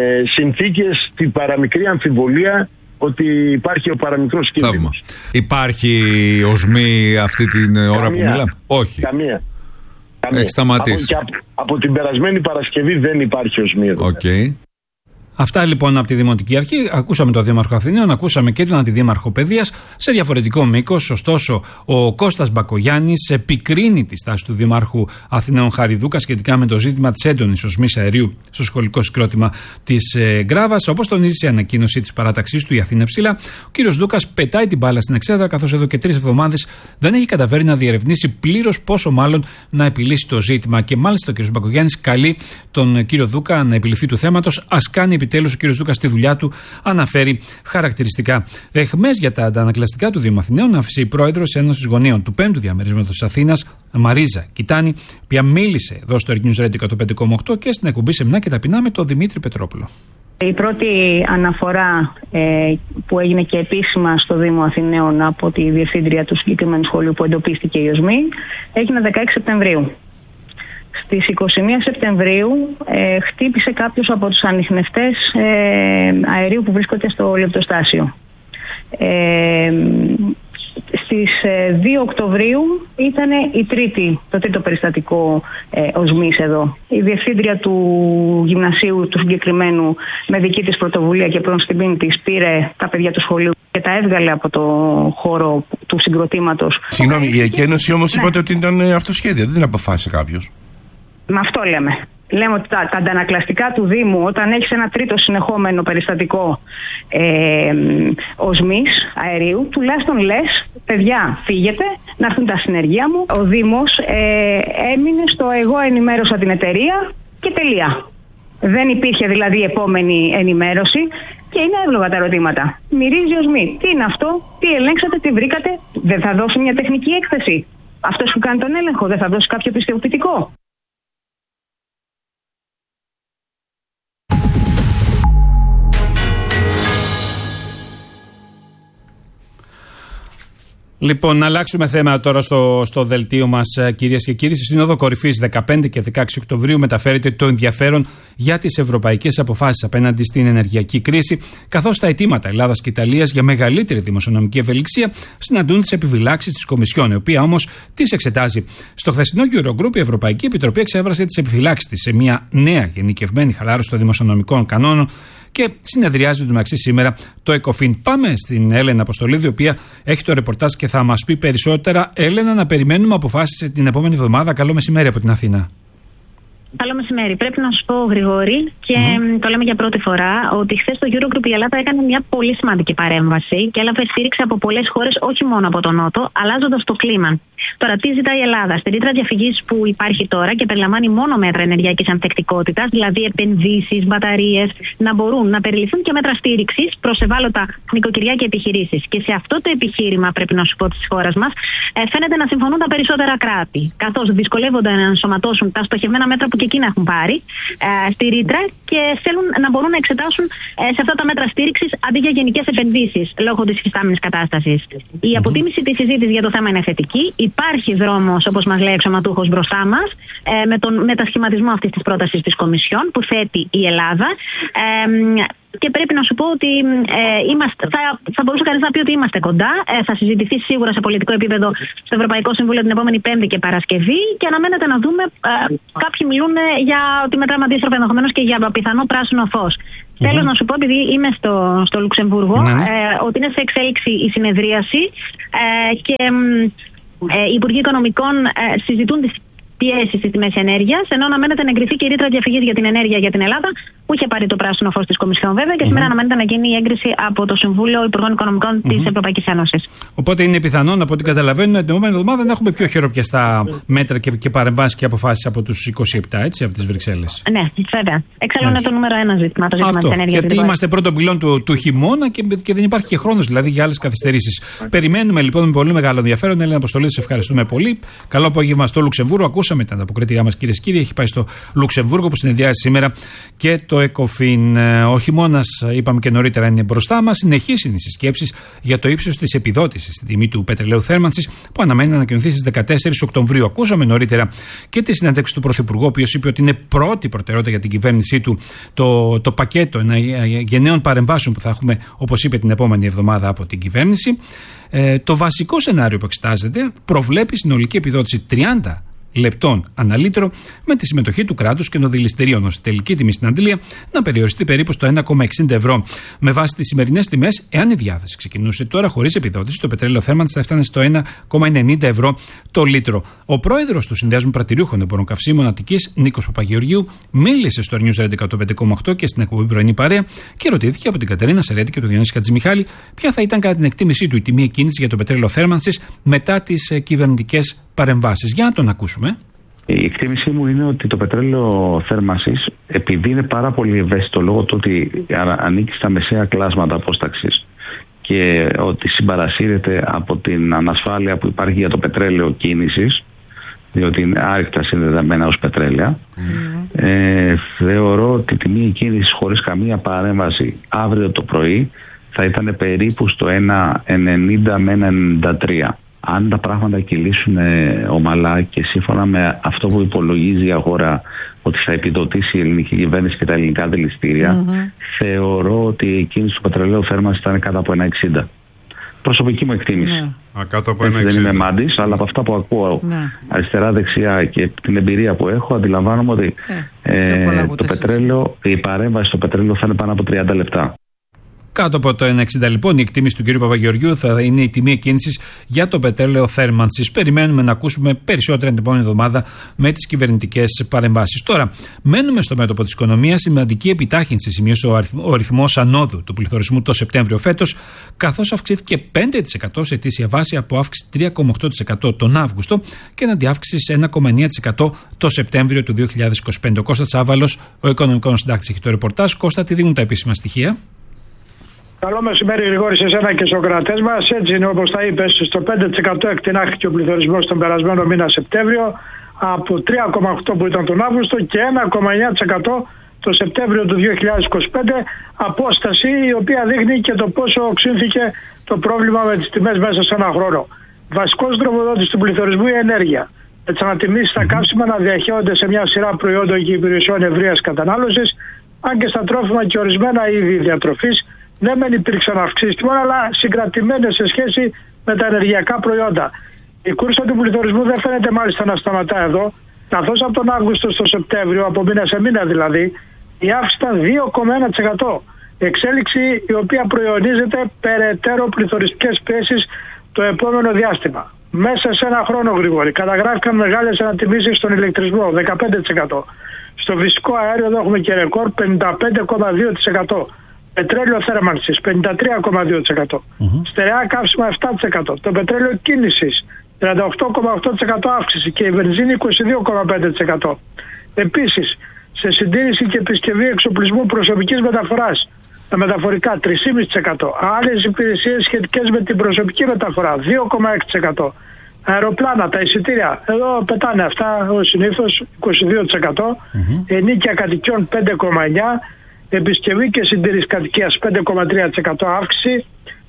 συνθήκες, την παραμικρή αμφιβολία ότι υπάρχει ο παραμικρός κίνδυνος. Υπάρχει οσμή αυτή την ώρα καμία, που μιλάμε? Όχι. Καμία. καμία. Έχει σταματήσει. Από, από, από την περασμένη Παρασκευή δεν υπάρχει οσμή εδώ. Okay. Αυτά λοιπόν από τη Δημοτική Αρχή. Ακούσαμε τον Δήμαρχο Αθηναίων, ακούσαμε και τον Αντιδήμαρχο Παιδείας σε διαφορετικό μήκος. Ωστόσο, ο Κώστας Μπακογιάννης επικρίνει τη στάση του Δημάρχου Αθηναίων Χάρη Δούκα σχετικά με το ζήτημα της έντονης οσμής αερίου στο σχολικό συγκρότημα της ε, Γκράβας. Όπως τονίζει σε ανακοίνωση της παράταξής του η Αθήνα Ψηλά, ο κύριος Δούκας πετάει την μπάλα στην εξέδρα, καθώς εδώ και τρεις εβδομάδες δεν έχει καταφέρει να διερευνήσει πλήρως, πόσο μάλλον να επιλύσει το ζήτημα. Και μάλιστα ο κύριος Μπακογιάννης καλεί τον κύριο Δούκα να επιληφθεί του θέματος. Ας κάνει επιτέλους ο κύριος Δούκας στη δουλειά του, αναφέρει χαρακτηριστικά. Εχμές για τα αντανακλαστικά του Δήμου Αθηναίων άφησε η πρόεδρος Ένωσης Γονέων του πέμπτου διαμερίσματος της Αθήνας, Μαρίζα Κιτάνη, οποία μίλησε εδώ στο News Radio εκατόν πέντε κόμμα οκτώ και στην εκπομπή Σεμνά και Ταπεινά με τον Δημήτρη Πετρόπουλο. Η πρώτη αναφορά ε, που έγινε και επίσημα στο Δήμο Αθηναίων από τη διευθύντρια του συγκεκριμένου σχολείου που εντοπίστηκε η οσμή έγινε δεκαέξι Σεπτεμβρίου. Στις είκοσι μία Σεπτεμβρίου ε, χτύπησε κάποιος από τους ανιχνευτές ε, αερίου που βρίσκονται στο λεπτοστάσιο. Ε, Στις δύο Οκτωβρίου ήταν η τρίτη, το τρίτο περιστατικό ε, οσμής εδώ. Η διευθύντρια του γυμνασίου του συγκεκριμένου με δική της πρωτοβουλία και προς την πίνη της πήρε τα παιδιά του σχολείου και τα έβγαλε από το χώρο του συγκροτήματος. Συγγνώμη, η εκένωση όμως ναι. είπατε ότι ήταν αυτοσχέδια, δεν αποφάσισε κάποιος. Με αυτό λέμε. Λέμε ότι τα, τα αντανακλαστικά του Δήμου, όταν έχεις ένα τρίτο συνεχόμενο περιστατικό ε, οσμής αερίου, τουλάχιστον λες, παιδιά, φύγετε, να έρθουν τα συνεργεία μου. Ο Δήμος ε, έμεινε στο εγώ ενημέρωσα την εταιρεία και τελεία. Δεν υπήρχε δηλαδή επόμενη ενημέρωση και είναι εύλογα τα ερωτήματα. Μυρίζει οσμή. Τι είναι αυτό, τι ελέγξατε, τι βρήκατε, δεν θα δώσει μια τεχνική έκθεση. Αυτός που κάνει τον έλεγχο δεν θα δώσει κάποιο πιστοποιητικό. Λοιπόν, να αλλάξουμε θέμα τώρα στο, στο δελτίο μας, κυρίες και κύριοι. Στη Σύνοδο Κορυφής δεκαπέντε και δεκαέξι Οκτωβρίου μεταφέρεται το ενδιαφέρον για τις ευρωπαϊκές αποφάσεις απέναντι στην ενεργειακή κρίση, καθώς τα αιτήματα Ελλάδας και Ιταλίας για μεγαλύτερη δημοσιονομική ευελιξία συναντούν τις επιφυλάξεις της Κομισιόν, η οποία όμως τις εξετάζει. Στο χθεσινό Eurogroup, η Ευρωπαϊκή Επιτροπή εξέφρασε τις επιφυλάξεις της σε μια νέα γενικευμένη χαλάρωση των δημοσιονομικών κανόνων. Και συνεδριάζει το μεταξύ σήμερα το ΕΚΟΦΗΝ. Πάμε στην Έλενα Αποστολίδη, η οποία έχει το ρεπορτάζ και θα μας πει περισσότερα. Έλενα, να περιμένουμε αποφάσεις την επόμενη εβδομάδα. Καλό μεσημέρι από την Αθήνα. Καλό μεσημέρι. Πρέπει να σου πω, Γρηγόρη, και mm. το λέμε για πρώτη φορά, ότι χθες στο Eurogroup η Ελλάδα έκανε μια πολύ σημαντική παρέμβαση και έλαβε στήριξη από πολλές χώρες, όχι μόνο από τον Νότο, αλλάζοντας το κλίμα. Τώρα, τι ζητάει η Ελλάδα? Στη ρήτρα διαφυγής που υπάρχει τώρα και περιλαμβάνει μόνο μέτρα ενεργειακής ανθεκτικότητας, δηλαδή επενδύσεις, μπαταρίες, να μπορούν να περιληφθούν και μέτρα στήριξης προς ευάλωτα νοικοκυριά και επιχειρήσεις. Και σε αυτό το επιχείρημα, πρέπει να σου πω, της χώρας μας, φαίνεται να συμφωνούν τα περισσότερα κράτη. Καθώς δυσκολεύονται να ενσωματώσουν τα στοχευμένα μέτρα που και εκείνα έχουν πάρει ε, στη ρήτρα και θέλουν να μπορούν να εξετάσουν ε, σε αυτά τα μέτρα στήριξης αντί για γενικές επενδύσεις λόγω της υφιστάμενης κατάστασης. Η αποτίμηση της συζήτησης για το θέμα είναι θετική. Υπάρχει δρόμος, όπως μας λέει εξωματούχος, μπροστά μας ε, με τον μετασχηματισμό αυτής της πρότασης της Κομισιόν που θέτει η Ελλάδα. Ε, Και πρέπει να σου πω ότι ε, είμαστε, θα, θα μπορούσε κανείς να πει ότι είμαστε κοντά. Ε, θα συζητηθεί σίγουρα σε πολιτικό επίπεδο στο Ευρωπαϊκό Συμβούλιο την επόμενη Πέμπτη και Παρασκευή. Και αναμένεται να δούμε. Ε, κάποιοι μιλούν για ότι μετράμε αντίστροφα ενδεχομένως και για πιθανό πράσινο φως. Mm-hmm. Θέλω να σου πω, επειδή είμαι στο, στο Λουξεμβούργο, mm-hmm. ε, ότι είναι σε εξέλιξη η συνεδρίαση ε, και ε, οι Υπουργοί Οικονομικών ε, συζητούν τις πιέσει στις τιμές ενέργειας, ενώ αναμένεται να εγκριθεί και η ρήτρα διαφυγής για την ενέργεια για την Ελλάδα, που είχε πάρει το πράσινο φως της Κομισιόν βέβαια, και mm-hmm. σήμερα αναμένεται να γίνει η έγκριση από το Συμβούλιο Υπουργών Οικονομικών mm-hmm. της Ευρωπαϊκής Ένωσης. Οπότε είναι πιθανόν, από ό,τι καταλαβαίνουμε, την επόμενη εβδομάδα να έχουμε πιο χειροπιαστά μέτρα και, και παρεμβάσεις και αποφάσεις από τους είκοσι επτά, έτσι, από τις Βρυξέλλες. Ναι, βέβαια. Εξάλλου είναι το νούμερο ένα ζήτημα, το ζήτημα της ενέργειας. Γιατί είμαστε πρώτο πυλόν του, του χειμώνα και, και δεν υπάρχει και χρόνος δηλαδή για άλλες καθυστερήσεις. Περιμένουμε λοιπόν με πολύ μεγάλο ενδιαφέρον. Έλενα Αποστολίδη, σε ευχαριστούμε πολύ. Καλό απόγευμα στο Λουξεμβούργο. Ακούσαμε την ανταποκρίτηριά μας, κυρίες και κύριοι. Έχει πάει στο Λουξεμβούργο που συνεδριάζει σήμερα και το ΕΚΟΦΗΝ. Ο χειμώνας, είπαμε και νωρίτερα, είναι μπροστά μας. Συνεχείς είναι οι συσκέψεις για το ύψος της επιδότησης στην τιμή του πετρελαίου θέρμανσης που αναμένει να ανακοινωθεί στις δεκατέσσερις Οκτωβρίου. Ακούσαμε νωρίτερα και τη συνέντευξη του Πρωθυπουργού, ο οποίος είπε ότι είναι πρώτη προτεραιότητα για την κυβέρνησή του το, το πακέτο γενναίων παρεμβάσεων που θα έχουμε, όπως είπε, την επόμενη εβδομάδα από την κυβέρνηση. Ε, το βασικό σενάριο που εξετάζεται προβλέπει συνολική επιδότηση τριάντα λεπτών ανά λίτρο, με τη συμμετοχή του κράτους και των δηληστηρίων, ώστε η τελική τιμή στην αντλία να περιοριστεί περίπου στο ένα κόμμα εξήντα ευρώ. Με βάση τις σημερινές τιμές, εάν η διάθεση ξεκινούσε τώρα χωρίς επιδότηση, το πετρέλαιο θέρμανσης θα έφτανε στο ένα κόμμα ενενήντα ευρώ το λίτρο. Ο πρόεδρος του Συνδέσμου Πρατηριούχων Εμπορών Καυσίμων Αττικής, Νίκος Παπαγεωργίου, μίλησε στο News Radio εκατόν πέντε κόμμα οκτώ και στην εκπομπή Πρωινή Παρέα και ρωτήθηκε από την Κατερίνα Σερέτη και τον Διονύση Χατζημιχάλη ποια θα ήταν κατά την εκτίμησή του η τιμή εκκίνησης για το πετρέλαιο θέρμανσης μετά τις κυβερνητικές παρεμβάσεις. Για να τον ακούσουμε. Η εκτίμησή μου είναι ότι το πετρέλαιο θέρμανσης, επειδή είναι πάρα πολύ ευαίσθητο λόγω του ότι ανήκει στα μεσαία κλάσματα απόσταξης και ότι συμπαρασύρεται από την ανασφάλεια που υπάρχει για το πετρέλαιο κίνησης, διότι είναι άρρηκτα συνδεδεμένα ως πετρέλαια, mm. ε, θεωρώ ότι η τιμή κίνησης χωρίς καμία παρέμβαση αύριο το πρωί θα ήταν περίπου στο ένα ενενήντα με ένα ενενήντα τρία. Αν τα πράγματα κυλήσουν ε, ομαλά και σύμφωνα με αυτό που υπολογίζει η αγορά ότι θα επιδοτήσει η ελληνική κυβέρνηση και τα ελληνικά δηληστήρια, mm-hmm. θεωρώ ότι η κίνηση του πετρελαίου θέρμανσης θα είναι κάτω από ένα εξήντα. προσωπική μου εκτίμηση. Ναι. Α, κάτω από Έτσι, ένα δεν εξήντα. είμαι μάντης, αλλά από αυτά που ακούω Ναι. αριστερά-δεξιά και την εμπειρία που έχω, αντιλαμβάνομαι ότι Ε, ε, το πετρέλαιο, η παρέμβαση στο πετρέλαιο θα είναι πάνω από τριάντα λεπτά. Κάτω από το ένα κόμμα εξήντα λοιπόν, η εκτίμηση του κ. Παπαγεωργιού θα είναι η τιμή εκκίνησης για το πετρέλαιο θέρμανσης. Περιμένουμε να ακούσουμε περισσότερα την επόμενη εβδομάδα με τις κυβερνητικές παρεμβάσεις. Τώρα, μένουμε στο μέτωπο της οικονομίας. Σημαντική επιτάχυνση σημείωσε ο, αριθμ, ο ρυθμός ανόδου του πληθωρισμού το Σεπτέμβριο φέτος, καθώς αυξήθηκε πέντε τοις εκατό σε ετήσια βάση από αύξηση τρία κόμμα οκτώ τοις εκατό τον Αύγουστο και εναντί αύξηση ένα κόμμα εννέα τοις εκατό το Σεπτέμβριο του δύο χιλιάδες είκοσι πέντε. Ο Κώστας Τσάβαλος, ο οικονομικός συντάκτης, έχει το ρεπορτάζ. Κώστα, τι δίνουν τα επίσημα στοιχεία? Καλό μεσημέρι, Γρηγόρη, σε εσένα και στους κρατές μας. Έτσι είναι, όπως τα είπες, στο πέντε τοις εκατό εκτινάχθηκε ο πληθωρισμός τον περασμένο μήνα Σεπτέμβριο, από τρία κόμμα οκτώ τοις εκατό που ήταν τον Αύγουστο και ένα κόμμα εννέα τοις εκατό το Σεπτέμβριο του δύο χιλιάδες είκοσι πέντε. Απόσταση η οποία δείχνει και το πόσο οξύνθηκε το πρόβλημα με τις τιμές μέσα σε ένα χρόνο. Βασικός τροφοδότης του πληθωρισμού η ενέργεια. Με τις ανατιμήσεις στα καύσιμα να διαχέονται σε μια σειρά προϊόντων και υπηρεσιών ευρείας κατανάλωσης, αν και στα τρόφιμα και ορισμένα είδη διατροφής. Ναι, μεν υπήρξαν αυξήσεις τιμών, αλλά συγκρατημένες σε σχέση με τα ενεργειακά προϊόντα. Η κούρσα του πληθωρισμού δεν φαίνεται μάλιστα να σταματά εδώ, καθώς από τον Αύγουστο στο Σεπτέμβριο, από μήνα σε μήνα δηλαδή, η αύξηση ήταν δύο κόμμα ένα τοις εκατό. Εξέλιξη η οποία προϊονίζεται περαιτέρω πληθωριστικές πιέσεις το επόμενο διάστημα. Μέσα σε ένα χρόνο, Γρηγόρη, καταγράφηκαν μεγάλες ανατιμήσεις στον ηλεκτρισμό, δεκαπέντε τοις εκατό. Στο φυσικό αέριο εδώ έχουμε και ρεκόρ πενήντα πέντε κόμμα δύο τοις εκατό. Πετρέλαιο θέρμανσης πενήντα τρία κόμμα δύο τοις εκατό. Mm-hmm. Στερεά καύσιμα επτά τοις εκατό. Το πετρέλαιο κίνησης τριάντα οκτώ κόμμα οκτώ τοις εκατό αύξηση και η βενζίνη είκοσι δύο κόμμα πέντε τοις εκατό. Επίσης, σε συντήρηση και επισκευή εξοπλισμού προσωπικής μεταφοράς, τα μεταφορικά τρία κόμμα πέντε τοις εκατό. Άλλες υπηρεσίες σχετικές με την προσωπική μεταφορά δύο κόμμα έξι τοις εκατό. Αεροπλάνα, τα εισιτήρια, εδώ πετάνε αυτά ως συνήθως είκοσι δύο τοις εκατό. Mm-hmm. Ενίκια κατοικιών πέντε κόμμα εννέα τοις εκατό. Επισκευή και συντήρηση κατοικίας πέντε κόμμα τρία τοις εκατό αύξηση.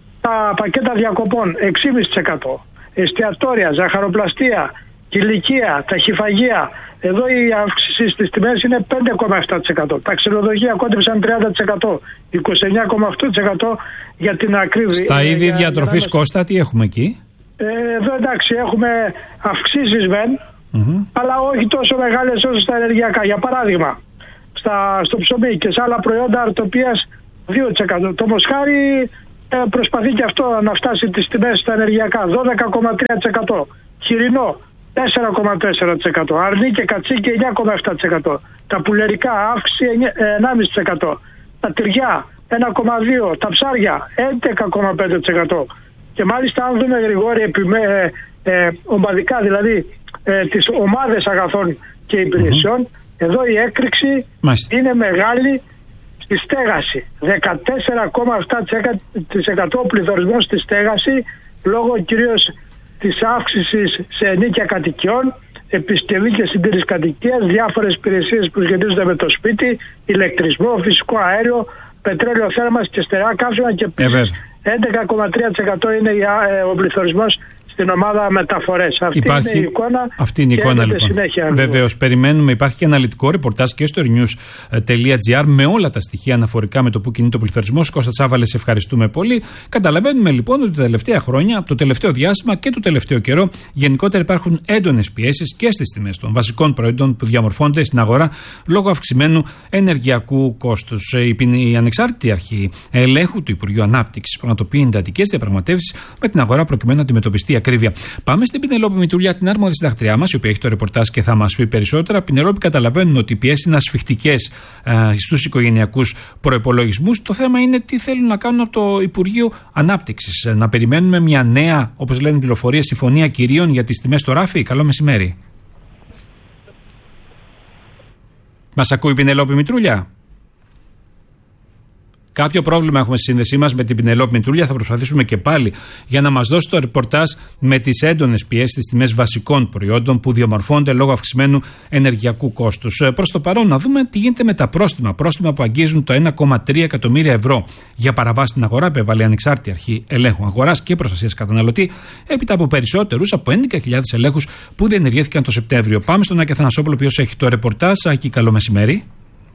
Τα πακέτα διακοπών έξι κόμμα πέντε τοις εκατό. Εστιατόρια, ζαχαροπλαστεία, κηλικία, ταχυφαγεία. Εδώ η αύξηση στις τιμές είναι πέντε κόμμα επτά τοις εκατό. Τα ξενοδοχεία κόντεψαν τριάντα τοις εκατό. είκοσι εννέα κόμμα οκτώ τοις εκατό για την ακρίβεια. Στα είδη για, διατροφής, για... Κώστα, τι έχουμε εκεί? Ε, εδώ εντάξει, έχουμε αυξήσεις μεν, mm-hmm. αλλά όχι τόσο μεγάλες όσο στα ενεργειακά. Για παράδειγμα, Στα, στο ψωμί και σε άλλα προϊόντα αρτοπίας δύο τοις εκατό. Το μοσχάρι ε, προσπαθεί και αυτό να φτάσει τις τιμές στα ενεργειακά δώδεκα κόμμα τρία τοις εκατό. Χοιρινό τέσσερα κόμμα τέσσερα τοις εκατό. Αρνί και κατσίκι εννέα κόμμα επτά τοις εκατό. Τα πουλερικά αύξηση ενάμιση τοις εκατό. Τα τυριά ένα κόμμα δύο τοις εκατό. Τα ψάρια έντεκα κόμμα πέντε τοις εκατό. Και μάλιστα αν δούμε, Γρηγόρη, επιμέ, ε, ε, ομαδικά δηλαδή ε, τις ομάδες αγαθών και υπηρεσιών, mm-hmm. εδώ η έκρηξη Μάλιστα. είναι μεγάλη στη στέγαση. δεκατέσσερα κόμμα επτά τοις εκατό πληθωρισμός στη στέγαση, λόγω κυρίως της αύξησης σε ενίκια κατοικιών, επισκευή και συντήρηση κατοικίας, διάφορες υπηρεσίες που σχετίζονται με το σπίτι, ηλεκτρισμό, φυσικό αέριο, πετρέλαιο θέρμανσης και στερεά καύσιμα και επίσης έντεκα κόμμα τρία τοις εκατό είναι ο πληθωρισμός στην ομάδα μεταφορές. Αυτή Υπάρχει... είναι η εικόνα. Αυτή είναι η εικόνα, λοιπόν. Βεβαίως, περιμένουμε. Υπάρχει και αναλυτικό ρεπορτάζ και στο news τελεία gr με όλα τα στοιχεία αναφορικά με το που κινείται ο πληθωρισμός. Κώστα Τσάβαλε, σε ευχαριστούμε πολύ. Καταλαβαίνουμε λοιπόν ότι τα τελευταία χρόνια, από το τελευταίο διάστημα και το τελευταίο καιρό, γενικότερα υπάρχουν έντονες πιέσεις και στις τιμές των βασικών προϊόντων που διαμορφώνται στην αγορά λόγω αυξημένου ενεργειακού κόστους. Η ανεξάρτητη αρχή ελέγχου του Υπουργείου Ανάπτυξης πραγματοποιεί εντατικές διαπραγματεύσεις με την αγορά προκειμένου να αντιμετωπιστεί ακρίβεια. Πάμε στην Πινελόπη Μητρούλια, την άρμοδη συντακτριά μας, η οποία έχει το ρεπορτάζ και θα μας πει περισσότερα. Πινελόπη, καταλαβαίνουμε ότι οι πιέσεις είναι ασφιχτικές στους οικογενειακούς προϋπολογισμούς. Το θέμα είναι τι θέλουν να κάνουν από το Υπουργείο Ανάπτυξης. Να περιμένουμε μια νέα, όπως λένε πληροφορίες, συμφωνία κυρίων για τις τιμές στο ράφι. Καλό μεσημέρι. Μας ακούει η Πινελόπη Μητρούλια? Κάποιο πρόβλημα έχουμε στη σύνδεσή μας με την Πινελόπη Μητρούλια. Θα προσπαθήσουμε και πάλι για να μας δώσει το ρεπορτάζ με τις έντονες πιέσεις στις τιμές βασικών προϊόντων που διαμορφώνονται λόγω αυξημένου ενεργειακού κόστους. Προς το παρόν, να δούμε τι γίνεται με τα πρόστιμα. Πρόστιμα που αγγίζουν το ένα κόμμα τρία εκατομμύρια ευρώ για παραβάση στην αγορά, επέβαλε η Ανεξάρτητη Αρχή Ελέγχου Αγοράς και Προστασίας Καταναλωτή, έπειτα από περισσότερους από έντεκα χιλιάδες ελέγχους που διενεργήθηκαν το Σεπτέμβριο. Πάμε στον Άκη Αθανασόπουλο, ο οποίος έχει το ρεπορτάζ. Άκη, καλό μεσημέρι.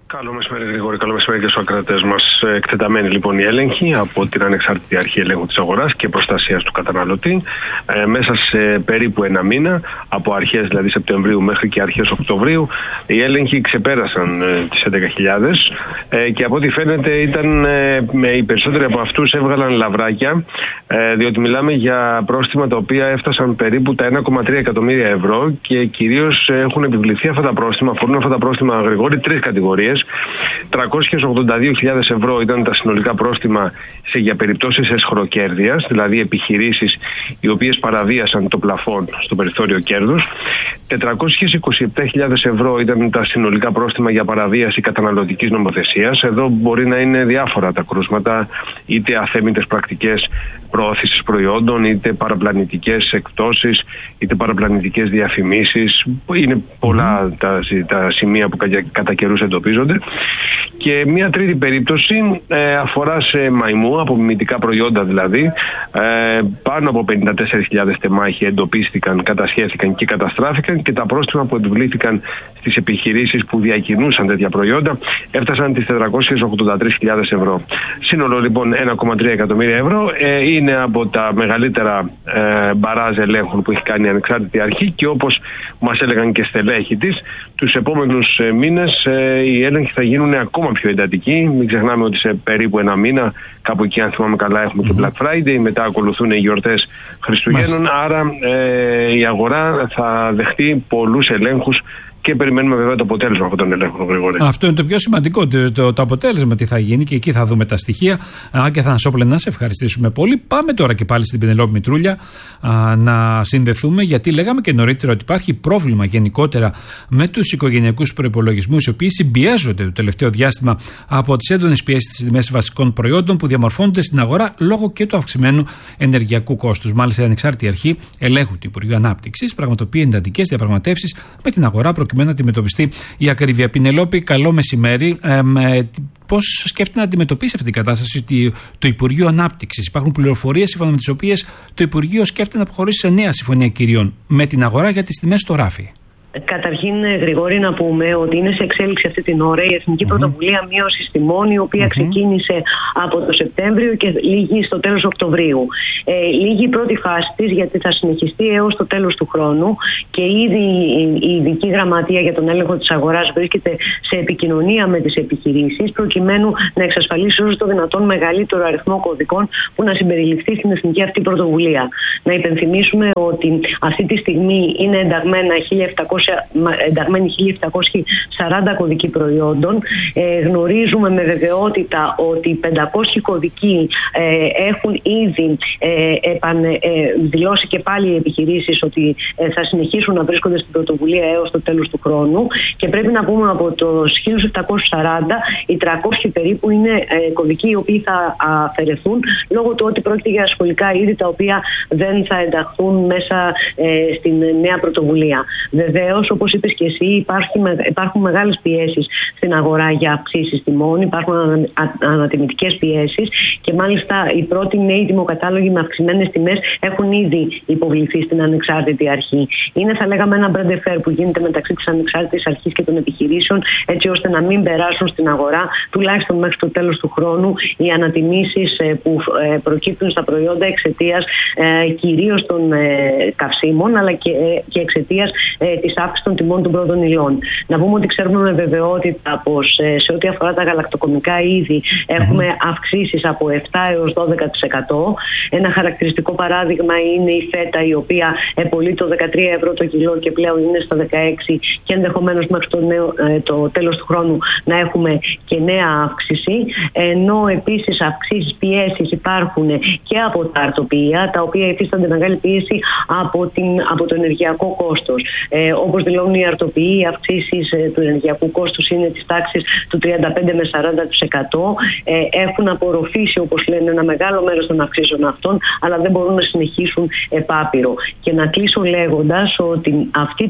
Καλό μεσημέρι, Γρηγόρη. Καλό μεσημέρι και στους ακροατές μας. Εκτεταμένη λοιπόν η έλεγχη από την Ανεξάρτητη Αρχή Ελέγχου της Αγοράς και Προστασίας του Καταναλωτή. Ε, μέσα σε περίπου ένα μήνα, από αρχές δηλαδή Σεπτεμβρίου μέχρι και αρχές Οκτωβρίου, οι έλεγχοι ξεπέρασαν ε, τις έντεκα χιλιάδες ε, και από ό,τι φαίνεται ήταν, ε, με οι περισσότεροι από αυτούς έβγαλαν λαβράκια, ε, διότι μιλάμε για πρόστιμα τα οποία έφτασαν περίπου τα ένα κόμμα τρία εκατομμύρια ευρώ και κυρίως έχουν επιβληθεί αυτά τα πρόστιμα, αφορούν αυτά τα πρόστιμα, Γρηγόρη, τρεις κατηγορίες. τριακόσιες ογδόντα δύο χιλιάδες ευρώ ήταν τα συνολικά πρόστιμα σε, για περιπτώσεις εσχροκέρδειας, δηλαδή επιχειρήσεις οι οποίες παραβίασαν το πλαφόν στο περιθώριο κέρδους. τετρακόσιες είκοσι επτά χιλιάδες ευρώ ήταν τα συνολικά πρόστιμα για παραβίαση καταναλωτικής νομοθεσίας. Εδώ μπορεί να είναι διάφορα τα κρούσματα, είτε αθέμητες πρακτικές προώθησης προϊόντων, είτε παραπλανητικές εκπτώσεις, είτε παραπλανητικές διαφημίσεις. Είναι πολλά τα, τα σημεία που κατά καιρούς εντοπίζονται. Και μια τρίτη περίπτωση ε, αφορά σε μαϊμού, απομιμητικά προϊόντα δηλαδή. Ε, πάνω από πενήντα τέσσερις χιλιάδες τεμάχοι εντοπίστηκαν, κατασχέθηκαν και καταστράφηκαν και τα πρόστιμα που επιβλήθηκαν στις επιχειρήσεις που διακινούσαν τέτοια προϊόντα έφτασαν τις τετρακόσιες ογδόντα τρεις χιλιάδες ευρώ. Σύνολο λοιπόν ένα κόμμα τρία εκατομμύρια ευρώ ε, είναι από τα μεγαλύτερα ε, μπαράζ ελέγχων που έχει κάνει η Ανεξάρτητη Αρχή και όπως μας έλεγαν και στελέχοι της, τους επόμενους ε, μήνες ε, οι έλεγχοι θα γίνουν ακόμα πιο εντατικοί. Μην ξεχνάμε ότι σε περίπου ένα μήνα, κάπου εκεί αν θυμάμαι καλά, έχουμε και Black Friday, μετά ακολουθούν οι γιορτές Χριστουγέννων, άρα ε, η αγορά θα δεχτεί πολλούς ελέγχους και περιμένουμε βέβαια το αποτέλεσμα αυτών των ελέγχων, Γρηγόρη. Αυτό είναι το πιο σημαντικό, το, το, το αποτέλεσμα τι θα γίνει και εκεί θα δούμε τα στοιχεία. Α, και θα Θανασόπουλε, να σε ευχαριστήσουμε πολύ. Πάμε τώρα και πάλι στην Πενελόπη Μητρούλια α, να συνδεθούμε, γιατί λέγαμε και νωρίτερα ότι υπάρχει πρόβλημα γενικότερα με τους οικογενειακούς προϋπολογισμούς, οι οποίοι συμπιέζονται το τελευταίο διάστημα από τις έντονες πιέσεις στις τιμές βασικών προϊόντων που διαμορφώνονται στην αγορά λόγω και του αυξημένου ενεργειακού κόστους. Μάλιστα, η Ανεξάρτητη Αρχή Ελέγχου του Υπουργείου Ανάπτυξης πραγματοποιεί εντατικές διαπραγματεύσεις με την αγορά προκειμένου να αντιμετωπιστεί η ακρίβεια. Πινελόπη, καλό μεσημέρι. Ε, ε, πώς σκέφτεται να αντιμετωπίσει αυτή την κατάσταση το Υπουργείο Ανάπτυξης? Υπάρχουν πληροφορίες σύμφωνα με τις οποίες το Υπουργείο σκέφτεται να προχωρήσει σε νέα συμφωνία κυρίων με την αγορά για τις τιμές στο ράφι. Καταρχήν, Γρηγόρη, να πούμε ότι είναι σε εξέλιξη αυτή την ώρα η Εθνική mm-hmm. Πρωτοβουλία Μείωσης Τιμών, η οποία mm-hmm. ξεκίνησε από το Σεπτέμβριο και λήγει στο τέλος Οκτωβρίου. Ε, λήγει η πρώτη φάση της, γιατί θα συνεχιστεί έως το τέλος του χρόνου και ήδη η Ειδική Γραμματεία για τον Έλεγχο της Αγοράς βρίσκεται σε επικοινωνία με τις επιχειρήσεις, προκειμένου να εξασφαλίσει όσο το δυνατόν μεγαλύτερο αριθμό κωδικών που να συμπεριληφθεί στην Εθνική αυτή πρωτοβουλία. Να υπενθυμίσουμε ότι αυτή τη στιγμή είναι ενταγμένα χίλια επτακόσια ενταγμένοι χίλια επτακόσιοι σαράντα κωδικοί προϊόντων. Ε, γνωρίζουμε με βεβαιότητα ότι πεντακόσιοι κωδικοί ε, έχουν ήδη ε, επαν, ε, δηλώσει και πάλι οι επιχειρήσεις ότι ε, θα συνεχίσουν να βρίσκονται στην πρωτοβουλία έως το τέλος του χρόνου, και πρέπει να πούμε από τους χίλια επτακόσιους σαράντα οι τριακόσιοι περίπου είναι ε, κωδικοί οι οποίοι θα αφαιρεθούν λόγω του ότι πρόκειται για σχολικά είδη τα οποία δεν θα ενταχθούν μέσα ε, στην νέα πρωτοβουλία. Βεβαίως, όπως είπες και εσύ, υπάρχει, υπάρχουν μεγάλες πιέσεις στην αγορά για αυξήσεις τιμών, υπάρχουν ανα, ανατιμητικές πιέσεις και μάλιστα οι πρώτοι νέοι τιμοκατάλογοι με αυξημένες τιμές έχουν ήδη υποβληθεί στην Ανεξάρτητη Αρχή. Είναι, θα λέγαμε, ένα μπραντεφέρ που γίνεται μεταξύ της Ανεξάρτητης Αρχής και των επιχειρήσεων, έτσι ώστε να μην περάσουν στην αγορά, τουλάχιστον μέχρι το τέλος του χρόνου, οι ανατιμήσεις που προκύπτουν στα προϊόντα εξαιτίας κυρίως των καυσίμων, αλλά και, και εξαιτίας της αύξησης των τιμών των πρώτων υλών. Να πούμε ότι ξέρουμε με βεβαιότητα πως σε ό,τι αφορά τα γαλακτοκομικά είδη έχουμε mm-hmm. αυξήσεις από επτά έως δώδεκα τοις εκατό. Ένα χαρακτηριστικό παράδειγμα είναι η φέτα, η οποία επολύει το δεκατρία ευρώ το κιλό και πλέον είναι στα δεκαέξι, και ενδεχομένως μέχρι το, νέο, το τέλος του χρόνου να έχουμε και νέα αύξηση. Ενώ επίσης αυξήσεις, πιέσεις υπάρχουν και από τα αρτοποιεία, τα οποία υφίστανται μεγάλη πίεση από, την, από το ενεργειακό κόστος. Ε, όπως δηλώνουν οι αρτοποιοί, οι αυξήσεις ε, του ενεργειακού κόστους είναι της τάξης του τριάντα πέντε με σαράντα τοις εκατό. Ε, έχουν απορροφήσει, όπως λένε, ένα μεγάλο μέρος των αυξήσεων αυτών, αλλά δεν μπορούν να συνεχίσουν επάπειρο. Και να κλείσω λέγοντας ότι αυτή τη στιγμή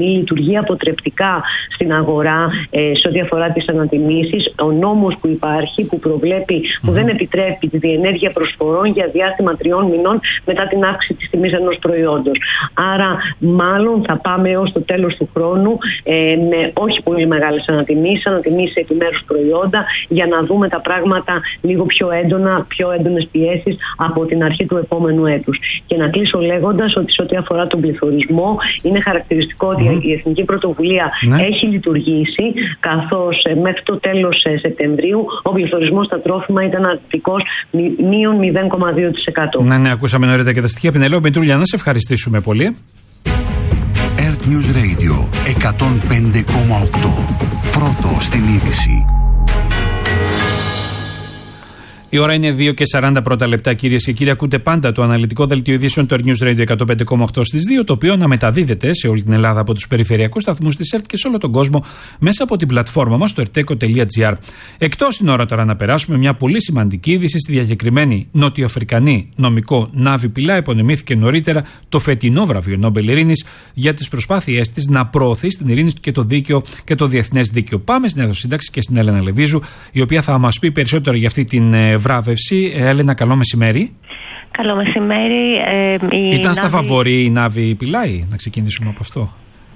λειτουργεί αποτρεπτικά στην αγορά ε, σε ό,τι αφορά τις ανατιμήσεις. Ο νόμος που υπάρχει, που προβλέπει, που δεν επιτρέπει τη διενέργεια προσφορών για διάστημα τριών μηνών μετά την αύξηση της τιμής ενός προϊόντος. Άρα, μάλλον θα πάμε έως το τέλος του χρόνου ε, με όχι πολύ μεγάλες ανατιμήσεις, ανατιμήσεις σε επιμέρους προϊόντα, για να δούμε τα πράγματα λίγο πιο έντονα, πιο έντονες πιέσεις από την αρχή του επόμενου έτους. Και να κλείσω λέγοντας ότι σε ό,τι αφορά τον πληθωρισμό, είναι χαρακτηριστικό ότι mm. η Εθνική Πρωτοβουλία ναι. έχει λειτουργήσει, καθώς ε, μέχρι το τέλος ε, Σεπτεμβρίου ο πληθωρισμός στα τρόφιμα ήταν αρνητικός μείον μηδέν κόμμα δύο τοις εκατό. Ναι, ναι, ακούσαμε νωρίτερα και τα στοιχεία. Πινελέο Μητρούλια, να σε ευχαριστήσουμε πολύ. Earth News Radio εκατόν πέντε κόμμα οκτώ. Πρώτο στην είδηση. Η ώρα είναι δύο και σαράντα πρώτα λεπτά, κυρίες και κύριοι. Ακούτε πάντα το αναλυτικό δελτίο ειδήσεων του Earth News Radio εκατόν πέντε κόμμα οκτώ στις δύο, το οποίο να μεταδίδεται σε όλη την Ελλάδα από τους περιφερειακούς σταθμούς της ΕΡΤ και σε όλο τον κόσμο μέσα από την πλατφόρμα μας, το ερτέκο τελεία τζι άρ. Εκτός είναι ώρα τώρα να περάσουμε μια πολύ σημαντική είδηση. Στη διακεκριμένη νοτιοαφρικανή νομικό Νάβη Πιλάι υπονεμήθηκε νωρίτερα το φετινό βραβείο Νόμπελ Ειρήνης για τις προσπάθειές της να προωθήσει την ειρήνη και το δίκαιο και το διεθνές δίκαιο. Πάμε στην Εδωσύνταξη και στην Έλενα Λεβίζου, η οποία θα μας πει περισσότερο για αυτή την βράβευση. Έλενα, καλό μεσημέρι. Καλό μεσημέρι. Ε, Ήταν Νάβη... στα φαβορί η Νάβη Πιλάι, να ξεκινήσουμε από αυτό.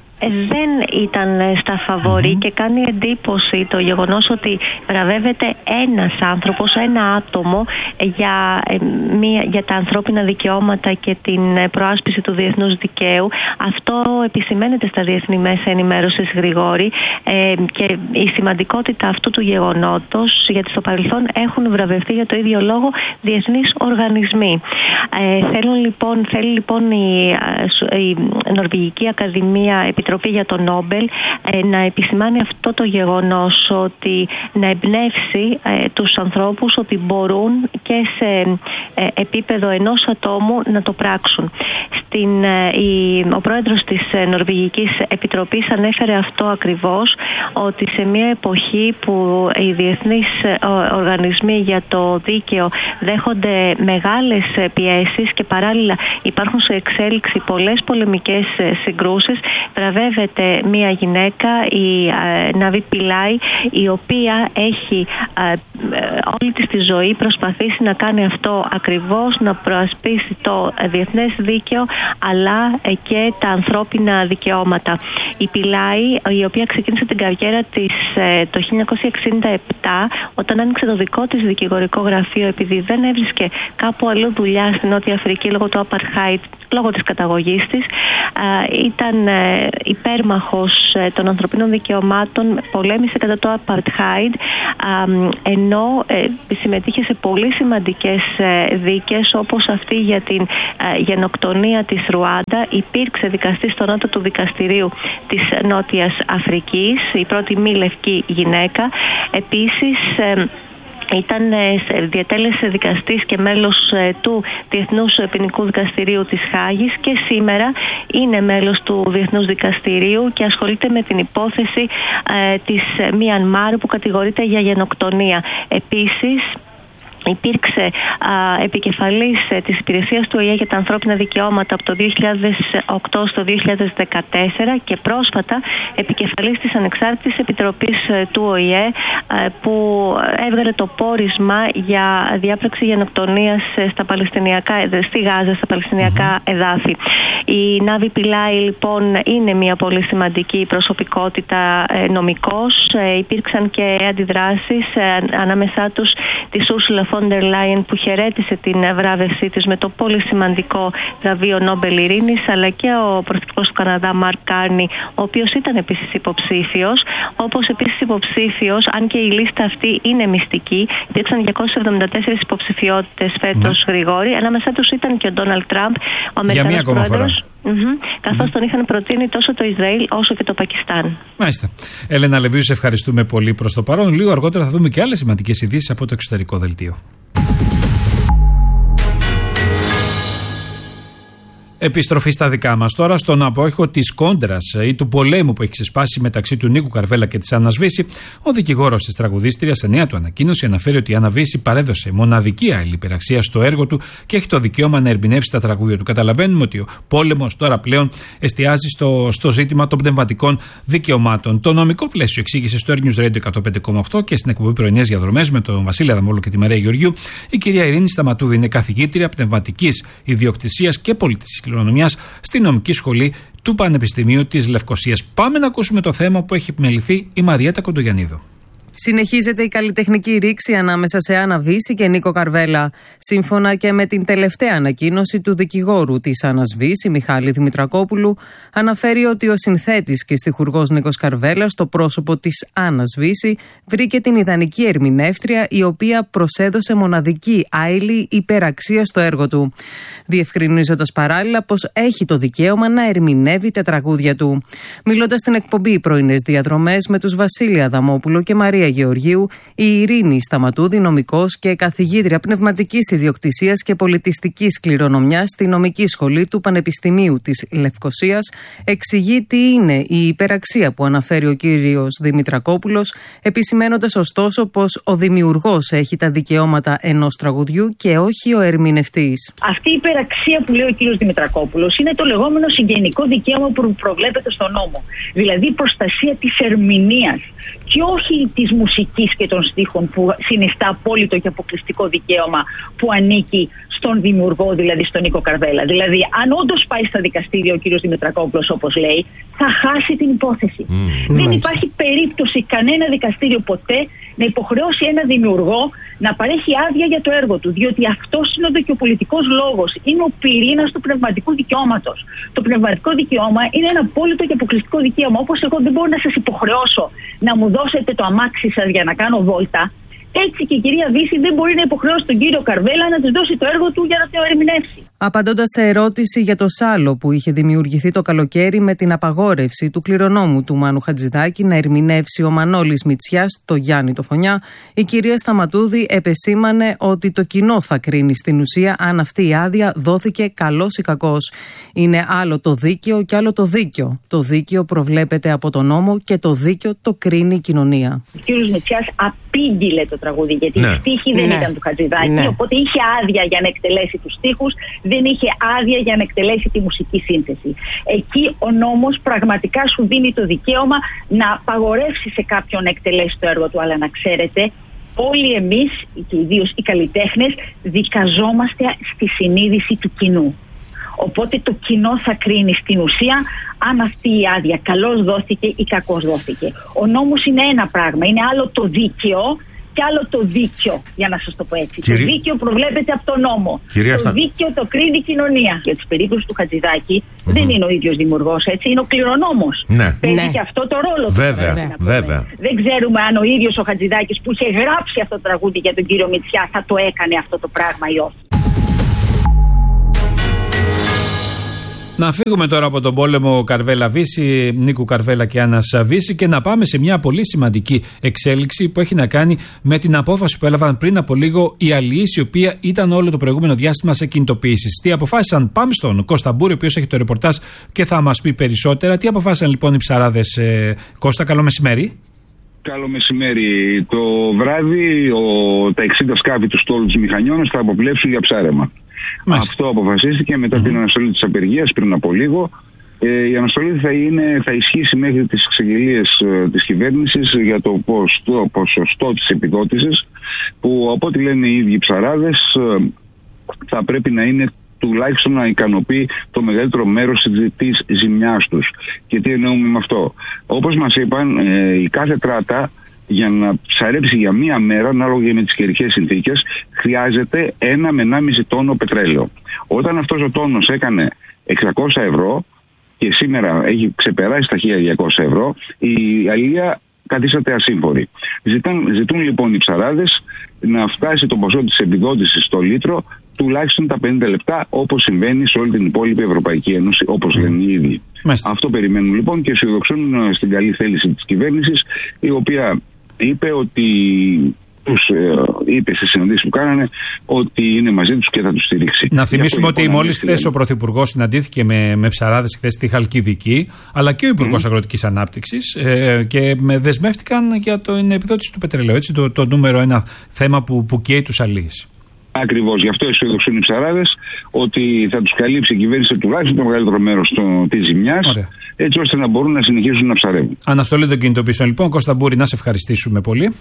Δεν ήταν στα φαβορί mm-hmm. και κάνει εντύπωση το γεγονός ότι βραβεύεται ένας άνθρωπος, ένα άτομο για, μια, για τα ανθρώπινα δικαιώματα και την προάσπιση του διεθνούς δικαίου. Αυτό επισημαίνεται στα διεθνή μέσα ενημέρωσης, Γρηγόρη, ε, και η σημαντικότητα αυτού του γεγονότος, γιατί στο παρελθόν έχουν βραβευτεί για το ίδιο λόγο διεθνείς οργανισμοί. Ε, θέλουν, λοιπόν, θέλει λοιπόν η, η Νορβηγική Ακαδημία Επιτροπή για το Νόμπελ ε, να επισημάνει αυτό το γεγονός, ότι να εμπνεύσει ε, τους ανθρώπους ότι μπορούν και σε ε, επίπεδο ενός ατόμου να το πράξουν. Στην, ε, η, ο πρόεδρος της ε, Νορβηγικής Επιτροπής ανέφερε αυτό ακριβώς, ότι σε μια εποχή που οι διεθνείς ε, οργανισμοί για το δίκαιο δέχονται μεγάλες ε, πιέσεις και παράλληλα υπάρχουν σε εξέλιξη πολλές πολεμικές ε, συγκρούσεις, βραβεύεται μια γυναίκα, η ε, Νάβη Πιλάι, η οποία έχει ε, όλη της τη ζωή προσπαθήσει να κάνει αυτό ακριβώς, να προασπίσει το διεθνές δίκαιο αλλά ε, και τα ανθρώπινα δικαιώματα. Η Πιλάι, η οποία ξεκίνησε την καριέρα της ε, το χίλια εννιακόσια εξήντα επτά, όταν άνοιξε το δικό της δικηγορικό γραφείο, επειδή δεν έβρισκε κάπου αλλού δουλειά στην Νότια Αφρική λόγω του Apartheid, λόγω της καταγωγής της, ε, ήταν ε, υπέρμαχος ε, των ανθρωπίνων δικαιωμάτων, πολέμησε κατά το Apartheid, ε, ενώ ε, συμμετείχε σε πολύ σημαντικές ε, δίκες, όπως αυτή για την ε, γενοκτονία της Ρουάντα. Υπήρξε δικαστής στο νότο του δικαστηρίου της Νότιας Αφρικής, η πρώτη μη λευκή γυναίκα. Επίσης ε, ήταν διατέλεσε δικαστής και μέλος του Διεθνούς Ποινικού Δικαστηρίου της Χάγης και σήμερα είναι μέλος του Διεθνούς Δικαστηρίου και ασχολείται με την υπόθεση ε, της Μιανμάρ που κατηγορείται για γενοκτονία. Επίσης, υπήρξε α, επικεφαλής ε, της υπηρεσίας του ΟΗΕ για τα ανθρώπινα δικαιώματα από το δύο χιλιάδες οκτώ στο δύο χιλιάδες δεκατέσσερα και πρόσφατα επικεφαλής της Ανεξάρτητης Επιτροπής ε, του ΟΗΕ ε, που έβγαλε το πόρισμα για διάπραξη γενοκτονίας ε, στα Παλαιστινιακά, στη Γάζα, στα Παλαιστινιακά mm-hmm. εδάφη. Η Νάβη Πιλάι λοιπόν είναι μια πολύ σημαντική προσωπικότητα ε, νομικός. Ε, υπήρξαν και αντιδράσεις ε, ανάμεσά τους της Ursula von der Leyen που χαιρέτησε την βράβευσή της με το πολύ σημαντικό βραβείο Νόμπελ Ειρήνης, αλλά και ο πρωθυπουργός του Καναδά Μαρκ Κάρνι, ο οποίος ήταν επίσης υποψήφιος, όπως επίσης υποψήφιος, αν και η λίστα αυτή είναι μυστική, υπήρξαν διακόσιες εβδομήντα τέσσερις υποψηφιότητες φέτος, ναι. Γρηγόρη, ανάμεσά τους ήταν και ο Ντόναλντ Τραμπ, ο Αμερικανός πρόεδρος, mm-hmm, καθώς mm-hmm. τον είχαν προτείνει τόσο το Ισραήλ όσο και το Πακιστάν. Μάλιστα. Έλενα Λεβίου, σε ευχαριστούμε πολύ προς το παρόν. Λίγο αργότερα θα δούμε και άλλες σημαντικές ειδήσεις από το εξωτερικό δελτίο. Επιστροφή στα δικά μας τώρα, στον απόϊχο της κόντρας ή του πολέμου που έχει ξεσπάσει μεταξύ του Νίκου Καρβέλα και της Άννας Βύση, ο δικηγόρος της τραγουδίστριας σε νέα του ανακοίνωση αναφέρει ότι η Άννα Βύση παρέδωσε μοναδική άλλη υπεραξία στο έργο του και έχει το δικαίωμα να ερμηνεύσει τα τραγούδια του. Καταλαβαίνουμε ότι ο πόλεμος τώρα πλέον εστιάζει στο, στο ζήτημα των πνευματικών δικαιωμάτων. Το νομικό πλαίσιο εξήγησε στο Air News Radio εκατόν πέντε κόμμα οκτώ και στην εκπομπή Πρωινές Διαδρομές με τον Βασίλη Αδαμόλου και τη Μαρία Γεωργίου. Η κυρία Ειρήνη Σταματούδη είναι καθηγήτρια πνευματικής ιδιοκτησίας και πολιτικής κληρονομιάς στη νομική σχολή του Πανεπιστημίου της Λευκωσίας. Πάμε να ακούσουμε το θέμα που έχει επιμεληθεί η Μαριέτα Κοντογιαννίδου. Συνεχίζεται η καλλιτεχνική ρήξη ανάμεσα σε Άννα Βύση και Νίκο Καρβέλα. Σύμφωνα και με την τελευταία ανακοίνωση του δικηγόρου της Άννας Βύση, Μιχάλη Δημητρακόπουλου, αναφέρει ότι ο συνθέτης και στιχουργός Νίκος Καρβέλα, στο πρόσωπο της Άννας Βύση, βρήκε την ιδανική ερμηνεύτρια, η οποία προσέδωσε μοναδική άειλη υπεραξία στο έργο του, διευκρινίζοντας παράλληλα πως έχει το δικαίωμα να ερμηνεύει τα τραγούδια του. Μιλώντας στην εκπομπή Πρωινές Διαδρομές με τους Βασίλη Αδαμόπουλο και Μαρία Γεωργίου, η Ειρήνη Σταματούδη, νομικός και καθηγήτρια πνευματικής ιδιοκτησίας και πολιτιστικής κληρονομιάς στη νομική σχολή του Πανεπιστημίου της Λευκωσίας, εξηγεί τι είναι η υπεραξία που αναφέρει ο κύριος Δημητρακόπουλος, επισημένοντας ωστόσο πως ο δημιουργός έχει τα δικαιώματα ενός τραγουδιού και όχι ο ερμηνευτής. Αυτή η υπεραξία που λέει ο κύριος Δημητρακόπουλος είναι το λεγόμενο συγγενικό δικαίωμα που προβλέπεται στον νόμο. Δηλαδή η προστασία της ερμηνείας και όχι της μουσικής και των στίχων, που συνιστά απόλυτο και αποκλειστικό δικαίωμα που ανήκει στον δημιουργό, δηλαδή στον Νίκο Καρβέλα. Δηλαδή, αν όντως πάει στα δικαστήρια ο κύριος Δημητρακόπουλος, όπως λέει, θα χάσει την υπόθεση. Mm. Δεν mm. υπάρχει περίπτωση κανένα δικαστήριο ποτέ να υποχρεώσει ένα δημιουργό να παρέχει άδεια για το έργο του, διότι αυτός είναι ο δικαιοπολιτικός λόγος, είναι ο πυρήνας του πνευματικού δικαιώματος. Το πνευματικό δικαίωμα είναι ένα απόλυτο και αποκλειστικό δικαίωμα. Όπως εγώ δεν μπορώ να σας υποχρεώσω να μου δώσετε το αμάξι σας για να κάνω βόλτα, έτσι και η κυρία Βύση δεν μπορεί να υποχρεώσει τον κύριο Καρβέλα να της δώσει το έργο του για να το ερμηνεύσει. Απαντώντας σε ερώτηση για το σάλο που είχε δημιουργηθεί το καλοκαίρι με την απαγόρευση του κληρονόμου του Μάνου Χατζηδάκη να ερμηνεύσει ο Μανώλης Μητσιάς το Γιάννη το Φωνιά, η κυρία Σταματούδη επεσήμανε ότι το κοινό θα κρίνει στην ουσία αν αυτή η άδεια δόθηκε καλός ή κακός. Είναι άλλο το δίκαιο και άλλο το δίκαιο. Το δίκαιο προβλέπεται από τον νόμο και το δίκαιο το κρίνει η κοινωνία. Ο κύριος Μητσιάς απήγγειλε το τραγούδι, γιατί ναι. οι στίχοι δεν ναι. ήταν του Χατζηδάκη, ναι. οπότε είχε άδεια για να εκτελέσει τους στίχους, δεν είχε άδεια για να εκτελέσει τη μουσική σύνθεση. Εκεί ο νόμος πραγματικά σου δίνει το δικαίωμα να απαγορεύσει σε κάποιον να εκτελέσει το έργο του, αλλά να ξέρετε, όλοι εμείς και ιδίως οι καλλιτέχνες δικαζόμαστε στη συνείδηση του κοινού. Οπότε το κοινό θα κρίνει στην ουσία αν αυτή η άδεια καλώς δόθηκε ή κακώς δόθηκε. Ο νόμος είναι ένα πράγμα, είναι άλλο το δίκαιο και άλλο το δίκαιο, για να σας το πω έτσι. Κυρί... Το δίκαιο προβλέπεται από τον νόμο. Κυρία... Το δίκαιο το κρίνει η κοινωνία. Για τις περίπτωση του Χατζηδάκη mm-hmm. δεν είναι ο ίδιος δημιουργός, έτσι, είναι ο κληρονόμος. Ναι. Παίζει ναι. και αυτό το ρόλο του. Βέβαια, βέβαια. Δεν ξέρουμε αν ο ίδιος ο Χατζηδάκης που είχε γράψει αυτό το τραγούδι για τον κύριο Μητσιά θα το έκανε αυτό το πράγμα ή όχι. Να φύγουμε τώρα από τον πόλεμο Καρβέλα Βύση, Νίκου Καρβέλα και Άννας Βύση, και να πάμε σε μια πολύ σημαντική εξέλιξη που έχει να κάνει με την απόφαση που έλαβαν πριν από λίγο οι αλληλείς, η οποία ήταν όλο το προηγούμενο διάστημα σε κινητοποιήσεις. Τι αποφάσισαν? Πάμε στον Κώστα Μπούρη, ο οποίος έχει το ρεπορτάζ και θα μας πει περισσότερα. Τι αποφάσισαν λοιπόν οι ψαράδες, ε, Κώστα? Καλό μεσημέρι. Καλό μεσημέρι. Το βράδυ ο, τα εξήντα σκάφη του στόλου της Μηχανιώνας θα αποπλέψουν για ψάρεμα. Μάλιστα. Αυτό αποφασίστηκε μετά mm-hmm. την αναστολή της απεργίας πριν από λίγο. Ε, η αναστολή θα, είναι, θα ισχύσει μέχρι τις εξαγγελίες ε, της κυβέρνησης για το, πώς, το ποσοστό της επιδότησης, που από ό,τι λένε οι ίδιοι ψαράδες ε, θα πρέπει να είναι τουλάχιστον να ικανοποιεί το μεγαλύτερο μέρος της ζημιάς τους. Και τι εννοούμε με αυτό? Όπως μας είπαν, ε, η κάθε τράτα για να ψαρέψει για μία μέρα, ανάλογα με τις καιρικές συνθήκες, χρειάζεται ένα με ενάμιση τόνο πετρέλαιο. Όταν αυτός ο τόνος έκανε εξακόσια ευρώ και σήμερα έχει ξεπεράσει τα χίλια διακόσια ευρώ, η αλληλεία καθίσατε ασύμφορη. Ζητάν, ζητούν λοιπόν οι ψαράδες να φτάσει το ποσό της επιδότησης στο λίτρο τουλάχιστον τα πενήντα λεπτά, όπως συμβαίνει σε όλη την υπόλοιπη Ευρωπαϊκή Ένωση, όπως λένε οι ίδιοι. Μάλιστα. Αυτό περιμένουν λοιπόν και αισιοδοξούν στην καλή θέληση της κυβέρνησης, η οποία είπε ότι τους ε, είπε στις συναντήσεις που κάνανε ότι είναι μαζί τους και θα τους στηρίξει. Να θυμίσουμε ότι λοιπόν, μόλις χθες ο Πρωθυπουργός συναντήθηκε με, με ψαράδες χθες στη Χαλκιδική, αλλά και ο Υπουργός mm. Αγροτικής Ανάπτυξης ε, και με δεσμεύτηκαν για την επιδότηση του πετρελαίου. Έτσι, το, το νούμερο ένα θέμα που, που καίει τους αλείς. Ακριβώς, γι' αυτό αισιοδοξούν οι ψαράδες ότι θα τους καλύψει η κυβέρνηση τουλάχιστον το μεγαλύτερο μέρος της ζημιάς, έτσι ώστε να μπορούν να συνεχίσουν να ψαρεύουν. Αναστολή των κινητοποιήσεων λοιπόν. Κώστα Μπούρη, να σε ευχαριστήσουμε πολύ.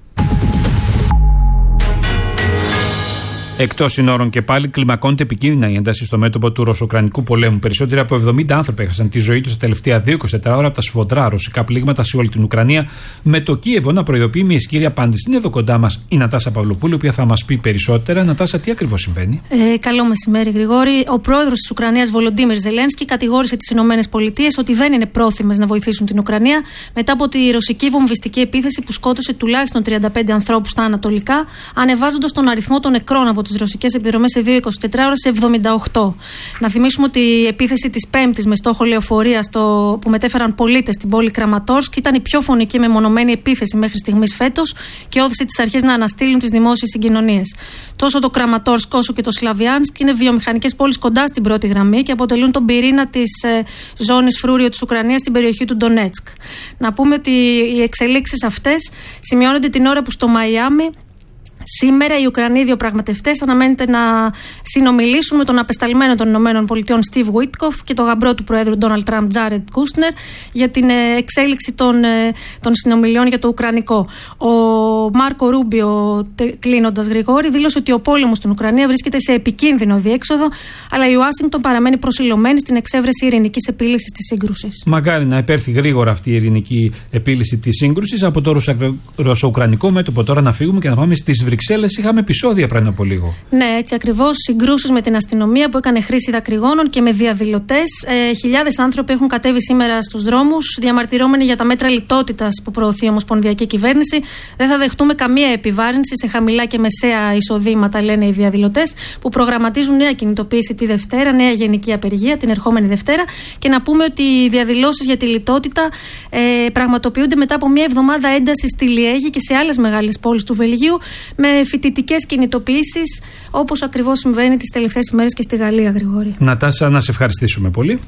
Εκτός συνόρων και πάλι, κλιμακώνεται επικίνδυνα η ένταση στο μέτωπο του ρωσο-ουκρανικού πολέμου. Περισσότεροι από εβδομήντα άνθρωποι έχασαν τη ζωή τους τα τελευταία δύο με είκοσι τέσσερις ώρα από τα σφοδρά ρωσικά πλήγματα σε όλη την Ουκρανία, με το Κίεβο να προειδοποιεί με ισχυρή απάντηση. Είναι εδώ κοντά μας η Νατάσα Παυλοπούλου, η οποία θα μας πει περισσότερα. Νατάσα, τι ακριβώς συμβαίνει? Ε, καλό μεσημέρι, Γρηγόρη. Ο πρόεδρος της Ουκρανίας, Βολοντίμιρ Ζελένσκι, κατηγόρησε τις ΗΠΑ ότι δεν είναι πρόθυμες να βοηθήσουν την Ουκρανία μετά από τη ρωσική βομβιστική επίθεση που σκότωσε τουλάχιστον τριάντα πέντε ανθρώπους στα ανατολικά, ανεβάζοντας τον αριθμό των νεκρών από τις ρωσικές επιδρομές σε δύο με είκοσι τέσσερις ώρες σε εβδομήντα οκτώ. Να θυμίσουμε ότι η επίθεση της Πέμπτης με στόχο λεωφορεία στο... που μετέφεραν πολίτες στην πόλη Κραματόρσκ ήταν η πιο φωνική μεμονωμένη επίθεση μέχρι στιγμής φέτος και όθησε τις αρχές να αναστείλουν τις δημόσιες συγκοινωνίες. Τόσο το Κραματόρσκ όσο και το Σλαβιάνσκ είναι βιομηχανικές πόλεις κοντά στην πρώτη γραμμή και αποτελούν τον πυρήνα της ε, ζώνης φρούριο της Ουκρανίας στην περιοχή του Ντονέτσκ. Να πούμε ότι οι εξελίξεις αυτές σημειώνονται την ώρα που στο Μαϊάμι σήμερα οι Ουκρανοί διαπραγματευτές αναμένεται να συνομιλήσουν με τον απεσταλμένο των ΗΠΑ Στιβ Γουίτκοφ και τον γαμπρό του Προέδρου Ντόναλντ Τραμπ Τζάρεντ Κούστνερ για την εξέλιξη των, των συνομιλιών για το Ουκρανικό. Ο Μάρκο Ρούμπιο, κλείνοντας, Γρηγόρη, δήλωσε ότι ο πόλεμος στην Ουκρανία βρίσκεται σε επικίνδυνο διέξοδο, αλλά η Ουάσιγκτον παραμένει προσιλωμένη στην εξέβρεση ειρηνικής επίλυσης της σύγκρουσης. Μακάρι να επέρθει γρήγορα αυτή η ειρηνική επίλυση της σύγκρουσης. Από το ρωσο-ουκρανικό μέτωπο τώρα να φύγουμε και να πάμε στις Βρυξέλλες. Είχαμε επεισόδια πριν από λίγο. Ναι, έτσι ακριβώς. Συγκρούσεις με την αστυνομία που έκανε χρήση δακρυγόνων και με διαδηλωτές. Ε, χιλιάδες άνθρωποι έχουν κατέβει σήμερα στους δρόμους, διαμαρτυρόμενοι για τα μέτρα λιτότητας που προωθεί η Ομοσπονδιακή Κυβέρνηση. Δεν θα δεχτούμε καμία επιβάρυνση σε χαμηλά και μεσαία εισοδήματα, λένε οι διαδηλωτές, που προγραμματίζουν νέα κινητοποίηση τη Δευτέρα, νέα γενική απεργία την ερχόμενη Δευτέρα. Και να πούμε ότι οι διαδηλώσεις για τη λιτότητα ε, πραγματοποιούνται μετά από μια εβδομάδα ένταση στη Λιέγη και σε άλλες μεγάλες πόλεις του Βελγίου, με φοιτητικές κινητοποιήσεις, όπως ακριβώς συμβαίνει τις τελευταίες ημέρες και στη Γαλλία, Γρηγόρη. Νατάσα, να σε ευχαριστήσουμε πολύ.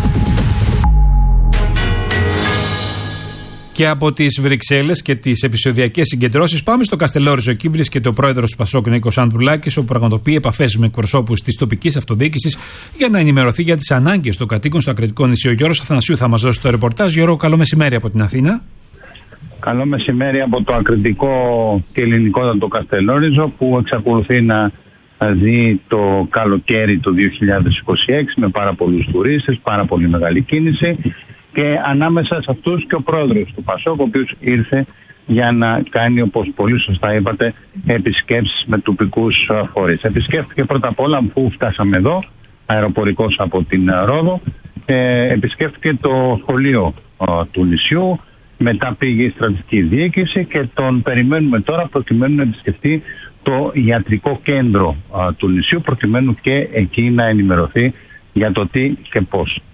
Και από τις Βρυξέλλες και τις επεισοδιακές συγκεντρώσεις πάμε στο Καστελόριζο. Εκεί βρίσκεται ο πρόεδρος του Πασόκ, Νίκος Ανδρουλάκης, όπου πραγματοποιεί επαφές με εκπροσώπους της τοπικής αυτοδιοίκησης για να ενημερωθεί για τις ανάγκες των κατοίκων στο Ακριτικό νησί. Ο Γιώργος Αθανασίου θα μας δώσει το ρεπορτάζ. Γιώργο, καλό μεσημέρι από την Αθήνα. Καλό μεσημέρι από το ακριτικό και ελληνικότατο Καστελόριζο, που εξακολουθεί να ζει το καλοκαίρι του δύο χιλιάδες είκοσι έξι με πάρα πολλούς τουρίστες, πάρα πολύ μεγάλη κίνηση, και ανάμεσα σε αυτούς και ο πρόεδρος του Πασόκ, ο οποίος ήρθε για να κάνει, όπως πολύ σωστά είπατε, επισκέψεις με τοπικούς φορείς. Επισκέφθηκε πρώτα απ' όλα, αφού φτάσαμε εδώ, αεροπορικός από την Ρόδο, ε, επισκέφθηκε το σχολείο ε, του νησιού. Μετά πήγε η στρατιωτική διοίκηση και τον περιμένουμε τώρα προκειμένου να επισκεφτεί το ιατρικό κέντρο α, του νησιού, προκειμένου και εκεί να ενημερωθεί για το τι και πώς.